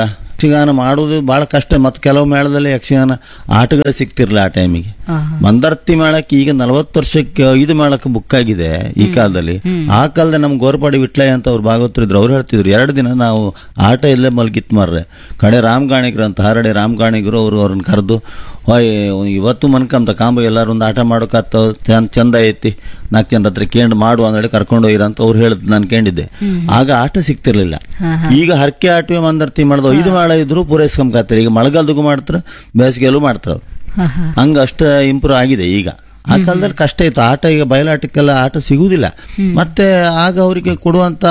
ಯಕ್ಷಗಾನ ಮಾಡುವುದು ಬಹಳ ಕಷ್ಟ. ಮತ್ತು ಕೆಲವು ಮೇಳದಲ್ಲಿ ಯಕ್ಷಗಾನ ಆಟಗಳು ಸಿಗ್ತಿರ್ಲಿಲ್ಲ ಆ ಟೈಮಿಗೆ. ಆಹಾ. ಮಂದರ್ತಿ ಮೇಳಕ್ಕೆ ಈಗ 40 ವರ್ಷಕ್ಕೆ 5 ಮೇಳಕ್ಕೆ ಬುಕ್ ಆಗಿದೆ ಈ ಕಾಲದಲ್ಲಿ. ಆ ಕಾಲದಲ್ಲಿ ನಮ್ ಗೋರ್ಪಾಡಿ ವಿಟ್ಲಯ್ಯ ಅಂತ ಅವ್ರು ಭಾಗವತರಿದ್ರು, ಅವ್ರು ಹೇಳ್ತಿದ್ರು 2 ದಿನ ನಾವು ಆಟ ಇಲ್ಲೇ ಮಲ್ಗಿತ್ ಮಾರ್ರೆ. ಕಡೆ ರಾಮಗಾಣಿಗರು ಅಂತ ಹರಡೆ ರಾಮಗಾಣಿಗರು ಅವ್ರನ್ನ ಕರೆದು ಹೊಯ್ ಇವತ್ತು ಮನ್ಕಂತ ಕಾಂಬ ಎಲ್ಲಾರು ಒಂದು ಆಟ ಮಾಡೋಕತ್ತ ಚಂದ ಐತಿ 4 ಜನರ ಹತ್ರ ಕೇಂಡ್ ಮಾಡು ಅಂದೇಳಿ ಕರ್ಕೊಂಡು ಹೋಗಿರ ಅಂತ ಅವ್ರು ಹೇಳಿದ್ ನಾನು ಕೇಳಿದ್ದೆ. ಆಗ ಆಟ ಸಿಗ್ತಿರ್ಲಿಲ್ಲ. ಈಗ ಹರಕೆ ಆಟವೇ ಮಂದರ್ತಿ ಮಾಡ್ದು 5 ಮೇಳ ಇದ್ರು ಪೂರೈಸ್ಕೊಂಬತ್ತಾರೆ. ಈಗ ಮಳೆಗಾಲದಾಗೂ ಮಾಡ್ತಾರ, ಬೇಸಿಗೆಯಲ್ಲೂ ಮಾಡ್ತಾರ. ಹಂಗ ಅಷ್ಟ ಇಂಪ್ರೂವ್ ಆಗಿದೆ ಈಗ. ಆ ಕಾಲದಲ್ಲಿ ಕಷ್ಟ ಇತ್ತು ಆಟ. ಈಗ ಬಯಲಾಟಕ್ಕೆಲ್ಲ ಆಟ ಸಿಗುವುದಿಲ್ಲ. ಮತ್ತೆ ಆಗ ಅವರಿಗೆ ಕೊಡುವಂತ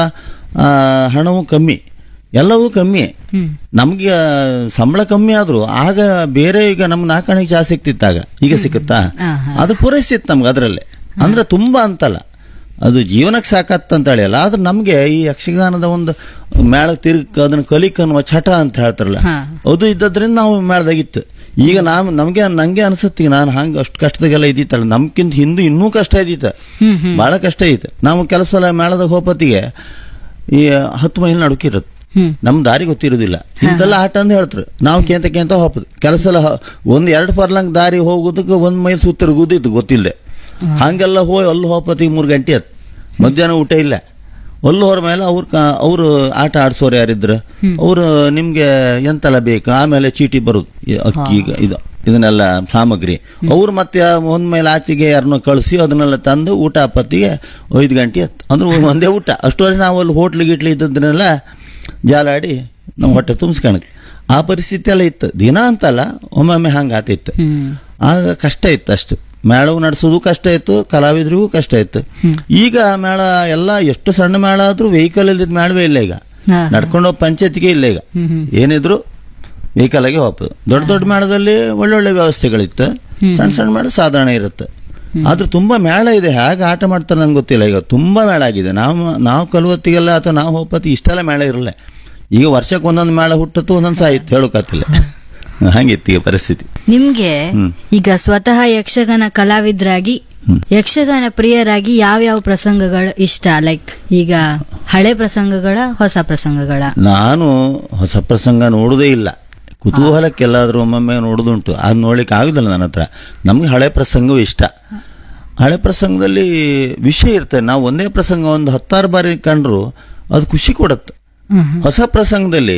ಹಣವು ಕಮ್ಮಿ, ಎಲ್ಲವೂ ಕಮ್ಮಿ. ನಮ್ಗೆ ಸಂಬಳ ಕಮ್ಮಿ ಆದ್ರೂ ಆಗ ಬೇರೆ ಈಗ ನಮ್ಗೆ 4 ಆಣೆಗೆ ಚಾ ಸಿಕ್ತಿತ್ತಾಗ, ಈಗ ಸಿಕ್ಕುತ್ತಾ? ಅದು ಪೂರೈಸ್ತಿತ್ತು ನಮ್ಗೆ ಅದರಲ್ಲೇ. ಅಂದ್ರೆ ತುಂಬಾ ಅಂತಲ್ಲ, ಅದು ಜೀವನಕ್ಕೆ ಸಾಕತ್ತಂತ ಹೇಳಿಯಲ್ಲ. ಆದ್ರೆ ನಮ್ಗೆ ಈ ಯಕ್ಷಗಾನದ ಒಂದು ಮೇಳ ಅದನ್ನ ಕಲಿಕನ್ನುವ ಚಟ ಅಂತ ಹೇಳ್ತಾರಲ್ಲ, ಅದು ಇದ್ದದ್ರಿಂದ ನಾವು ಮೇಳದಾಗಿತ್ತು. ಈಗ ನಂಗೆ ಅನ್ಸುತ್ತೀಗ ನಾನು ಹಂಗ ಅಷ್ಟು ಕಷ್ಟದಾಗೆಲ್ಲ ಇದ್ದಿತ್ತಲ್ಲ, ನಮ್ಗಿಂತ ಹಿಂದೆ ಇನ್ನೂ ಕಷ್ಟ ಇದ್ದಿತ್ತ, ಬಹಳ ಕಷ್ಟ ಐತೆ. ನಾವು ಕೆಲವು ಸಲ ಮೇಳದಾಗ ಹೋಪತ್ತಿಗೆ ಈ 10 ಮೈಲ್ ನಡುಕಿರುತ್ತೆ, ನಮ್ ದಾರಿ ಗೊತ್ತಿರೋದಿಲ್ಲ. ಇಂತೆಲ್ಲ ಆಟ ಅಂತ ಹೇಳ್ತಾರೆ. ನಾವು ಕೇಂತ ಹೋಗ್ಬೋದು. ಕೆಲಸ 1-2 ಪರ್ಲಂಗ್ ದಾರಿ ಹೋಗೋದಕ್ಕೆ 1 ಮೈಲ್ ಸುತ್ತಿರುಗುದಿತ್ತು ಗೊತ್ತಿಲ್ಲದೆ. ಹಂಗೆಲ್ಲ ಹೋಗಿ ಅಲ್ಲಿ ಹೋಗಪತ್ತಿಗೆ 3 ಗಂಟೆ ಆಯ್ತು. ಮಧ್ಯಾಹ್ನ ಊಟ ಇಲ್ಲ. ಅಲ್ಲಿ ಹೋರ ಮೇಲೆ ಅವ್ರು ಆಟ ಆಡ್ಸೋರು ಯಾರಿದ್ರು ಅವ್ರು ನಿಮ್ಗೆ ಎಂತೆಲ್ಲ ಬೇಕು, ಆಮೇಲೆ ಚೀಟಿ ಬರುದು, ಅಕ್ಕಿ ಇದನ್ನೆಲ್ಲ ಸಾಮಗ್ರಿ ಅವ್ರು ಮತ್ತೆ 1 ಮೈಲ್ ಆಚೆಗೆ ಯಾರನ್ನೋ ಕಳಿಸಿ ಅದನ್ನೆಲ್ಲ ತಂದು ಊಟ ಪತ್ತಿಗೆ 5 ಗಂಟೆ ಆಯ್ತು. ಅಂದ್ರೆ ಒಂದೇ ಊಟ. ಅಷ್ಟೊಂದು ನಾವು ಅಲ್ಲಿ ಹೋಟ್ಲಿಗೆ ಇದ್ದದನ್ನೆಲ್ಲ ಜಾಲಾಡಿ ನಾವು ಹೊಟ್ಟೆ ತುಂಬಿಸ್ಕೊಳಕ್ ಆ ಪರಿಸ್ಥಿತಿ ಎಲ್ಲ ಇತ್ತು. ದಿನ ಅಂತಲ್ಲ, ಒಮ್ಮೊಮ್ಮೆ ಹಂಗ ಆತಿತ್ತು. ಆಗ ಕಷ್ಟ ಇತ್ತು ಅಷ್ಟು. ಮೇಳವು ನಡೆಸೋದು ಕಷ್ಟ ಇತ್ತು, ಕಲಾವಿದರಿಗೂ ಕಷ್ಟ ಇತ್ತು. ಈಗ ಮೇಳ ಎಲ್ಲ ಎಷ್ಟು ಸಣ್ಣ ಮೇಳ ಆದ್ರೂ ವೆಹಿಕಲ್ ಇಲ್ದಿದ್ ಮೇಳವೇ ಇಲ್ಲ ಈಗ. ನಡ್ಕೊಂಡು ಹೋಗಿ ಪಂಚಾಯತಿಗೆ ಇಲ್ಲ ಈಗ. ಏನಿದ್ರು ವೆಹಿಕಲ್ ಆಗಿ ಹೋಗ್ಬೋದು. ದೊಡ್ಡ ಮೇಳದಲ್ಲಿ ಒಳ್ಳೊಳ್ಳೆ ವ್ಯವಸ್ಥೆಗಳಿತ್ತು, ಸಣ್ಣ ಮೇಳ ಸಾಧಾರಣ ಇರುತ್ತೆ. ಆದ್ರೂ ತುಂಬಾ ಮೇಳ ಇದೆ. ಹೇಗೆ ಆಟ ಮಾಡ್ತಾರೆ ನಂಗೆ ಗೊತ್ತಿಲ್ಲ. ಈಗ ತುಂಬಾ ಮೇಳ ಆಗಿದೆ. ನಾವು ಕಲುವತ್ತಿಗೆಲ್ಲ ಅಥವಾ ನಾವು ಹೋಗ್ಪತ್ತಿ ಇಷ್ಟೆಲ್ಲ ಮೇಳ ಇರಲ್ಲ. ಈಗ ವರ್ಷಕ್ಕೆ ಒಂದೊಂದು ಮೇಳ ಹುಟ್ಟತ್ತು, ಒಂದೊಂದು ಸಾಹಿತ್ಯ ಹೇಳೋಕತ್ತಿಲ್ಲ. ಹಂಗಿತ್ತು ಈಗ ಪರಿಸ್ಥಿತಿ. ನಿಮ್ಗೆ ಈಗ ಸ್ವತಃ ಯಕ್ಷಗಾನ ಕಲಾವಿದರಾಗಿ, ಯಕ್ಷಗಾನ ಪ್ರಿಯರಾಗಿ ಯಾವ್ಯಾವ ಪ್ರಸಂಗಗಳು ಇಷ್ಟ? ಲೈಕ್ ಈಗ ಹಳೆ ಪ್ರಸಂಗಗಳ, ಹೊಸ ಪ್ರಸಂಗಗಳ? ನಾನು ಹೊಸ ಪ್ರಸಂಗ ನೋಡುದೇ ಇಲ್ಲ. ಕುತೂಹಲಕ್ಕೆಲ್ಲಾದ್ರೂ ಒಮ್ಮೊಮ್ಮೆ ನೋಡುದುಂಟು. ಅದು ನೋಡ್ಲಿಕ್ಕೆ ಆಗುದಿಲ್ಲ ನನ್ನ ಹತ್ರ. ನಮ್ಗೆ ಹಳೆ ಪ್ರಸಂಗವೂ ಇಷ್ಟ. ಹಳೆ ಪ್ರಸಂಗದಲ್ಲಿ ವಿಷಯ ಇರ್ತದೆ. ನಾವು ಒಂದೇ ಪ್ರಸಂಗ 10-6 ಬಾರಿ ಕಂಡ್ರು ಅದು ಖುಷಿ ಕೊಡುತ್ತೆ. ಹೊಸ ಪ್ರಸಂಗದಲ್ಲಿ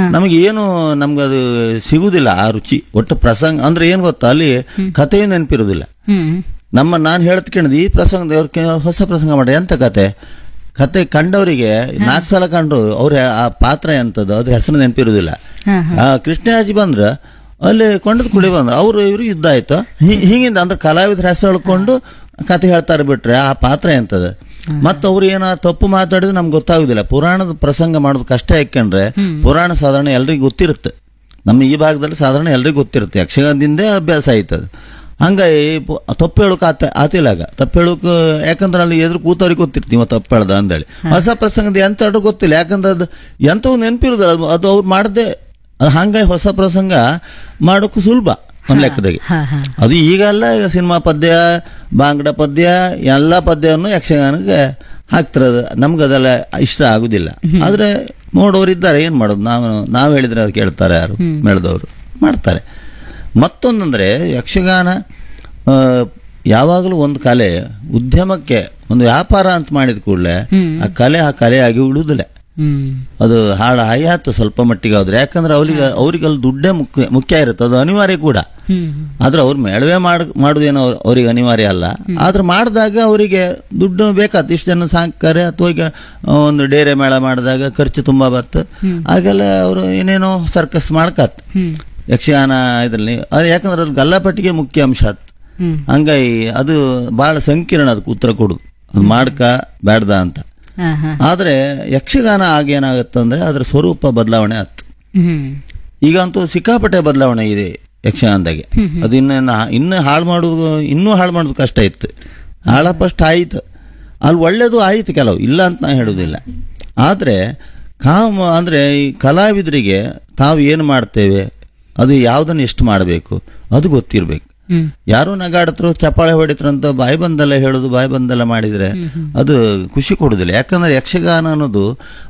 ನಮ್ಗದು ಸಿಗುದಿಲ್ಲ ಆ ರುಚಿ. ಒಟ್ಟು ಪ್ರಸಂಗ ಅಂದ್ರೆ ಏನ್ ಗೊತ್ತಾ, ಅಲ್ಲಿ ಕಥೆಯೂ ನೆನಪಿರುವುದಿಲ್ಲ. ನಾನು ಹೇಳ್ತ್ಕೊಂಡ್ ಈ ಪ್ರಸಂಗದ ಹೊಸ ಪ್ರಸಂಗ ಮಾಡಿ ಎಂತ ಕತೆ ಕಂಡವರಿಗೆ 4 ಸಲ ಕಂಡ್ರು ಅವ್ರ ಆ ಪಾತ್ರ ಎಂತದ್ದು ಅದ್ರ ಹೆಸರು ನೆನಪಿರುವುದಿಲ್ಲ. ಕೃಷ್ಣಾಜಿ ಬಂದ್ರ ಅಲ್ಲಿ ಕೊಂಡದ್ ಕುಳಿ ಬಂದ್ರ ಇವ್ರು ಯುದ್ಧ ಆಯ್ತು ಹಿಂಗಿಂದ ಅಂದ್ರೆ ಕಲಾವಿದ್ರ ಹೆಸರು ಹೇಳ್ಕೊಂಡು ಕತೆ ಹೇಳ್ತಾರೆ ಬಿಟ್ರೆ ಆ ಪಾತ್ರ ಎಂತದ. ಮತ್ತ ಅವ್ರು ಏನ ತಪ್ಪು ಮಾತಾಡಿದ್ರೆ ನಮ್ಗೆ ಗೊತ್ತಾಗುದಿಲ್ಲ. ಪುರಾಣದ ಪ್ರಸಂಗ ಮಾಡೋದು ಕಷ್ಟ ಯಾಕಂದ್ರೆ ಪುರಾಣ ಸಾಧಾರಣ ಎಲ್ರಿಗೂ ಗೊತ್ತಿರುತ್ತೆ. ನಮ್ಮ ಈ ಭಾಗದಲ್ಲಿ ಸಾಧಾರಣ ಎಲ್ರಿಗೂ ಗೊತ್ತಿರುತ್ತೆ. ಯಕ್ಷಗಾನದಿಂದೇ ಅಭ್ಯಾಸ ಆಯ್ತದ. ಹಂಗಾಗಿ ತಪ್ಪು ಹೇಳೋಕೆ ಆತಿಲ್ಲಾಗ. ತಪ್ಪು ಹೇಳೋಕೆ ಯಾಕಂದ್ರೆ ಅಲ್ಲಿ ಎದುರು ಕೂತವ್ರಿಗೆ ಗೊತ್ತಿರ್ತೀವಿ ತಪ್ಪು ಹೇಳ್ದ ಅಂದೇಳಿ. ಹೊಸ ಪ್ರಸಂಗದ ಎಂತ ಗೊತ್ತಿಲ್ಲ, ಯಾಕಂದ್ರೆ ಅದು ಎಂತವು ನೆನಪಿರುದಿಲ್ಲ. ಅದು ಅವ್ರು ಮಾಡದೆ ಹಂಗಾಗಿ ಹೊಸ ಪ್ರಸಂಗ ಮಾಡೋಕ್ಕೂ ಸುಲಭ ಒಂದ್ ಲೆಕ್ಕದಾಗೆ. ಅದು ಈಗೆಲ್ಲ ಸಿನಿಮಾ ಪದ್ಯ, ಬಾಂಗ್ಡ ಪದ್ಯ, ಎಲ್ಲಾ ಪದ್ಯವನ್ನು ಯಕ್ಷಗಾನಕ್ಕೆ ಹಾಕ್ತಿರೋದು. ನಮ್ಗೆ ಅದೆಲ್ಲ ಇಷ್ಟ ಆಗುದಿಲ್ಲ. ಆದ್ರೆ ನೋಡೋರಿದ್ದಾರೆ, ಏನ್ ಮಾಡೋದು. ನಾವು ಹೇಳಿದ್ರೆ ಅದು ಕೇಳ್ತಾರೆ ಯಾರು? ಮೇಳದವರು ಮಾಡ್ತಾರೆ. ಮತ್ತೊಂದಂದ್ರೆ ಯಕ್ಷಗಾನ ಯಾವಾಗಲೂ ಒಂದು ಕಲೆ ಉದ್ಯಮಕ್ಕೆ ಒಂದು ವ್ಯಾಪಾರ ಅಂತ ಮಾಡಿದ ಕೂಡಲೇ ಆ ಕಲೆಯಾಗಿ ಉಳಿದುದಿಲ್ಲ. ಅದು ಹಾಯಾತು ಸ್ವಲ್ಪ ಮಟ್ಟಿಗೆ ಆದ್ರೆ. ಯಾಕಂದ್ರೆ ಅವ್ರಿಗೆ ಅಲ್ಲಿ ದುಡ್ಡೇ ಮುಖ್ಯ ಇರುತ್ತೆ, ಅದು ಅನಿವಾರ್ಯ ಕೂಡ. ಆದ್ರೆ ಅವ್ರು ಮೇಳವೇ ಮಾಡುದೇನೋ ಅವ್ರಿಗೆ ಅನಿವಾರ್ಯ ಅಲ್ಲ. ಆದ್ರೆ ಮಾಡಿದಾಗ ಅವರಿಗೆ ದುಡ್ಡು ಬೇಕಾತ್. ಇಷ್ಟು ಜನ ಸಾಕ್ತಾರೆ ಅಥವಾ ಈಗ ಒಂದು ಡೇರೆ ಮೇಳ ಮಾಡಿದಾಗ ಖರ್ಚು ತುಂಬಾ ಬತ್ತು. ಆಗೆಲ್ಲ ಅವರು ಏನೇನೋ ಸರ್ಕಸ್ ಮಾಡ್ಕತ್ ಯಕ್ಷಗಾನ ಇದ್ರಲ್ಲಿ. ಅದು ಯಾಕಂದ್ರೆ ಅವ್ರಿಗೆ ಗಲ್ಲಾಪಟ್ಟಿಗೆ ಮುಖ್ಯ ಅಂಶ ಆತ್. ಹಂಗಾಗಿ ಅದು ಬಹಳ ಸಂಕೀರ್ಣ ಅದಕ್ಕೆ ಉತ್ತರ ಕೊಡುದು, ಅದು ಮಾಡ್ಕ ಬ್ಯಾಡ್ದ ಅಂತ. ಆದ್ರೆ ಯಕ್ಷಗಾನ ಆಗೇನಾಗತ್ತಂದ್ರೆ ಅದ್ರ ಸ್ವರೂಪ ಬದಲಾವಣೆ ಆಯ್ತು. ಈಗಂತೂ ಸಿಕ್ಕಾಪಟ್ಟೆ ಬದಲಾವಣೆ ಇದೆ ಯಕ್ಷಗಾನದಾಗೆ. ಅದು ಇನ್ನೂ ಹಾಳು ಮಾಡೋದು ಕಷ್ಟ ಇತ್ತು. ಫಸ್ಟ್ ಆಯ್ತು, ಅಲ್ಲಿ ಒಳ್ಳೇದು ಆಯ್ತು, ಕೆಲವು ಇಲ್ಲ ಅಂತ ನಾ ಹೇಳುದಿಲ್ಲ. ಆದ್ರೆ ಅಂದ್ರೆ ಈ ಕಲಾವಿದರಿಗೆ ತಾವು ಏನು ಮಾಡ್ತೇವೆ, ಅದು ಯಾವ್ದನ್ನ ಎಷ್ಟು ಮಾಡಬೇಕು ಅದು ಗೊತ್ತಿರ್ಬೇಕು. ಯಾರೋ ನಗಾಡತ್ರು, ಚಪ್ಪಾಳೆ ಹೊಡಿತ್ರಂತ ಬಾಯಿ ಬಂದೆಲ್ಲ ಹೇಳುದು, ಬಾಯಿ ಬಂದೆಲ್ಲ ಮಾಡಿದ್ರೆ ಅದು ಖುಷಿ ಕೊಡುದಿಲ್ಲ. ಯಾಕಂದ್ರೆ ಯಕ್ಷಗಾನ ಅನ್ನೋದು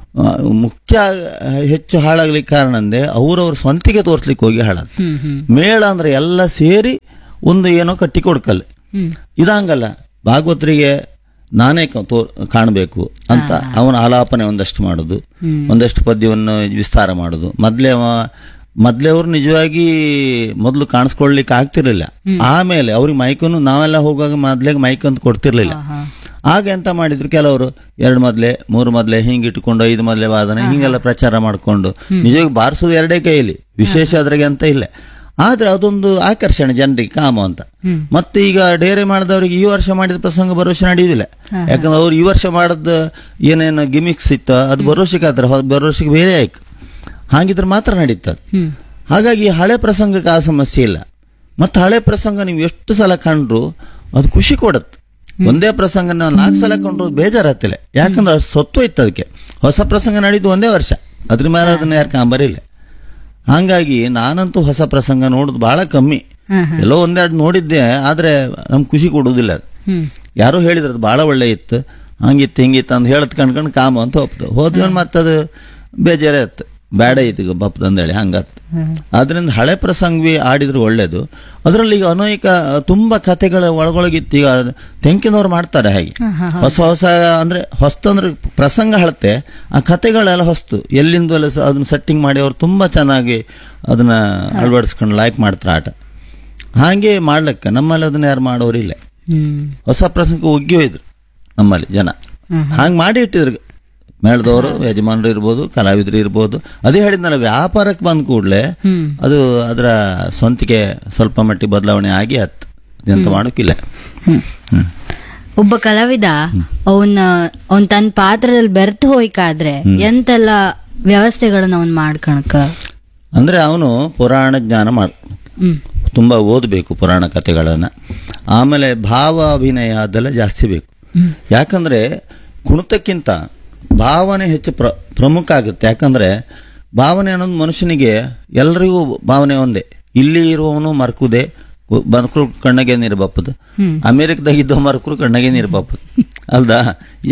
ಮುಖ್ಯ ಹೆಚ್ಚು ಹಾಳಾಗ್ಲಿಕ್ಕೆ ಕಾರಣ ಅಂದ್ರೆ ಅವ್ರವ್ರ ಸ್ವಂತಿಗೆ ತೋರ್ಸ್ಲಿಕ್ಕೆ ಹೋಗಿ ಹಾಳಾದ. ಮೇಳ ಅಂದ್ರೆ ಎಲ್ಲ ಸೇರಿ ಒಂದು ಏನೋ ಕಟ್ಟಿ ಕೊಡ್ಕಲ್ಲ. ಇದಂಗಲ್ಲ, ಭಾಗವತರಿಗೆ ನಾನೇ ಕಾಣಬೇಕು ಅಂತ ಅವನ ಆಲಾಪನೆ ಒಂದಷ್ಟು ಮಾಡೋದು, ಒಂದಷ್ಟು ಪದ್ಯವನ್ನು ವಿಸ್ತಾರ ಮಾಡೋದು. ಮೊದ್ಲೇ ಅವ್ರು ನಿಜವಾಗಿ ಮೊದಲು ಕಾಣಿಸ್ಕೊಳ್ಲಿಕ್ಕೆ ಆಗ್ತಿರ್ಲಿಲ್ಲ. ಆಮೇಲೆ ಅವ್ರಿಗೆ ಮೈಕನ್ನು ನಾವೆಲ್ಲ ಹೋಗುವಾಗ ಮೊದ್ಲೇ ಮೈಕ್ ಅಂತ ಕೊಡ್ತಿರ್ಲಿಲ್ಲ. ಆಗ ಎಂತ ಮಾಡಿದ್ರು, ಕೆಲವರು 2 ಮದ್ಲೆ 3 ಮದ್ಲೆ ಹಿಂಗಿಟ್ಕೊಂಡು 5 ಮದ್ಲೆ ವಾದನೆ ಹಿಂಗೆಲ್ಲ ಪ್ರಚಾರ ಮಾಡ್ಕೊಂಡು ನಿಜವಾಗಿ ಬಾರಿಸೋದು 2 ಕೈಯಲ್ಲಿ, ವಿಶೇಷ ಅದ್ರಾಗೆ ಅಂತ ಇಲ್ಲ. ಆದ್ರೆ ಅದೊಂದು ಆಕರ್ಷಣೆ ಜನರಿಗೆ, ಕಾಮ ಅಂತ. ಮತ್ತೆ ಈಗ ಡೇರೆ ಮಾಡಿದವ್ರಿಗೆ ಈ ವರ್ಷ ಮಾಡಿದ ಪ್ರಸಂಗ ಬರೋ ವರ್ಷ ನಡೆಯುವುದಿಲ್ಲ. ಯಾಕಂದ್ರೆ ಅವ್ರು ಈ ವರ್ಷ ಮಾಡದ ಏನೇನು ಗಿಮಿಕ್ಸ್ ಇತ್ತು ಅದು ಬರೋ ವರ್ಷಕ್ಕೆ ಆದ್ರೆ ಬರೋ ವರ್ಷಕ್ಕೆ ಬೇರೆ ಆಯ್ತು. ಹಾಗಿದ್ರೆ ಮಾತ್ರ ನಡೀತದೆ. ಹಾಗಾಗಿ ಹಳೆ ಪ್ರಸಂಗಕ್ಕೆ ಆ ಸಮಸ್ಯೆ ಇಲ್ಲ. ಮತ್ತೆ ಹಳೆ ಪ್ರಸಂಗ ನೀವು ಎಷ್ಟು ಸಲ ಕಂಡ್ರು ಅದು ಖುಷಿ ಕೊಡತ್ತೆ. ಒಂದೇ ಪ್ರಸಂಗ 4 ಸಲ ಕಂಡ್ರು ಬೇಜಾರತ್ತಿಲ್ಲ, ಯಾಕಂದ್ರೆ ಅದು ಸತ್ವ ಇತ್ತು ಅದಕ್ಕೆ. ಹೊಸ ಪ್ರಸಂಗ ನಡೀತು ಒಂದೇ ವರ್ಷ, ಅದ್ರ ಮೇಲೆ ಅದನ್ನ ಯಾರು ಕಾಂಬರಿಲ್ಲ. ಹಾಗಾಗಿ ನಾನಂತೂ ಹೊಸ ಪ್ರಸಂಗ ನೋಡುದು ಬಹಳ ಕಮ್ಮಿ. ಎಲ್ಲೋ 1-2 ನೋಡಿದ್ದೆ, ಆದ್ರೆ ನಮ್ಗೆ ಖುಷಿ ಕೊಡುವುದಿಲ್ಲ ಅದು. ಯಾರೋ ಹೇಳಿದ್ರೆ ಅದು ಬಹಳ ಒಳ್ಳೆ ಇತ್ತು, ಹಂಗಿತ್ತು ಹಿಂಗಿತ್ತು ಅಂತ ಹೇಳತ್ ಕಣ್ಕೊಂಡು ಕಾಮ ಅಂತ ಹೋದ್ಮೇಲೆ ಮತ್ತದು ಬೇಜಾರೇ ಇತ್ತು, ಬೇಡ ಇತ್ತು ಬಪ್ಪದ ಅಂದೇಳಿ ಹಂಗತ್ತು. ಆದ್ರಿಂದ ಹಳೆ ಪ್ರಸಂಗವೇ ಆಡಿದ್ರೆ ಒಳ್ಳೇದು. ಅದರಲ್ಲಿ ಈಗ ಅನೇಕ ತುಂಬಾ ಕಥೆಗಳ ಒಳಗೊಳಗಿತ್ತು. ಈಗ ತೆಂಕಿನವ್ರು ಮಾಡ್ತಾರೆ ಹಾಗೆ, ಹೊಸ ಹೊಸ ಅಂದ್ರೆ ಹೊಸ್ತಂದ್ರೆ ಪ್ರಸಂಗ ಹಳತೆ, ಆ ಕಥೆಗಳೆಲ್ಲ ಹೊಸ್ತು ಎಲ್ಲಿಂದ ಅದನ್ನ ಸೆಟ್ಟಿಂಗ್ ಮಾಡಿ ಅವ್ರು ತುಂಬಾ ಚೆನ್ನಾಗಿ ಅದನ್ನ ಅಳವಡಿಸ್ಕೊಂಡು ಲೈಕ್ ಮಾಡ್ತಾರೆ ಆಟ. ಹಾಗೆ ಮಾಡ್ಲಿಕ್ಕೆ ನಮ್ಮಲ್ಲಿ ಅದನ್ನ ಯಾರು ಮಾಡೋರಿಲ್ಲ. ಹೊಸ ಪ್ರಸಂಗ ಒಗ್ಗಿಯೋಯ್ದ್ರು ನಮ್ಮಲ್ಲಿ ಜನ, ಹಾಗೆ ಮಾಡಿ ಇಟ್ಟಿದ್ರು. ಮೇಳದವರು ಯಜಮಾನರು ಇರ್ಬೋದು, ಕಲಾವಿದರು ಇರ್ಬೋದು. ಅದೇ ಹೇಳಿದ್ನಲ್ಲ, ವ್ಯಾಪಾರಕ್ಕೆ ಬಂದ ಕೂಡಲೇ ಅದು ಅದರ ಸ್ವಂತಿಗೆ ಸ್ವಲ್ಪ ಮಟ್ಟಿಗೆ ಬದಲಾವಣೆ ಆಗಿ ಹತ್ತು ಎಂತ ಮಾಡೋಕ್ಕಿಲ್ಲ. ಒಬ್ಬ ಕಲಾವಿದ ಅವನ್ ತನ್ನ ಪಾತ್ರದಲ್ಲಿ ಬೆರ್ತು ಹೋಯ್ಕಾದ್ರೆ ಎಂತೆಲ್ಲ ವ್ಯವಸ್ಥೆಗಳನ್ನ ಅವನ್ ಮಾಡ್ಕಣಕ ಅಂದ್ರೆ ಅವನು ಪುರಾಣ ಜ್ಞಾನ ತುಂಬಾ ಓದಬೇಕು ಪುರಾಣ ಕಥೆಗಳನ್ನ. ಆಮೇಲೆ ಭಾವ ಅಭಿನಯ ಅದೆಲ್ಲ ಜಾಸ್ತಿ ಬೇಕು. ಯಾಕಂದ್ರೆ ಕುಣಿತಕ್ಕಿಂತ ಭಾವನೆ ಹೆಚ್ಚು ಪ್ರಮುಖ ಆಗುತ್ತೆ. ಯಾಕಂದ್ರೆ ಭಾವನೆ ಅನ್ನೋದು ಮನುಷ್ಯನಿಗೆ ಎಲ್ಲರಿಗೂ ಭಾವನೆ ಒಂದೇ. ಇಲ್ಲಿ ಇರುವವನು ಮರ್ಕುದೆ, ಮರ್ಕರು ಕಣ್ಣಗೆ ನೀರು ಬಪ್ಪದು, ಅಮೆರಿಕದಾಗಿದ್ದ ಮರ್ಕರು ಕಣ್ಣಗೆ ನೀರು ಬಪ್ಪದು ಅಲ್ದಾ.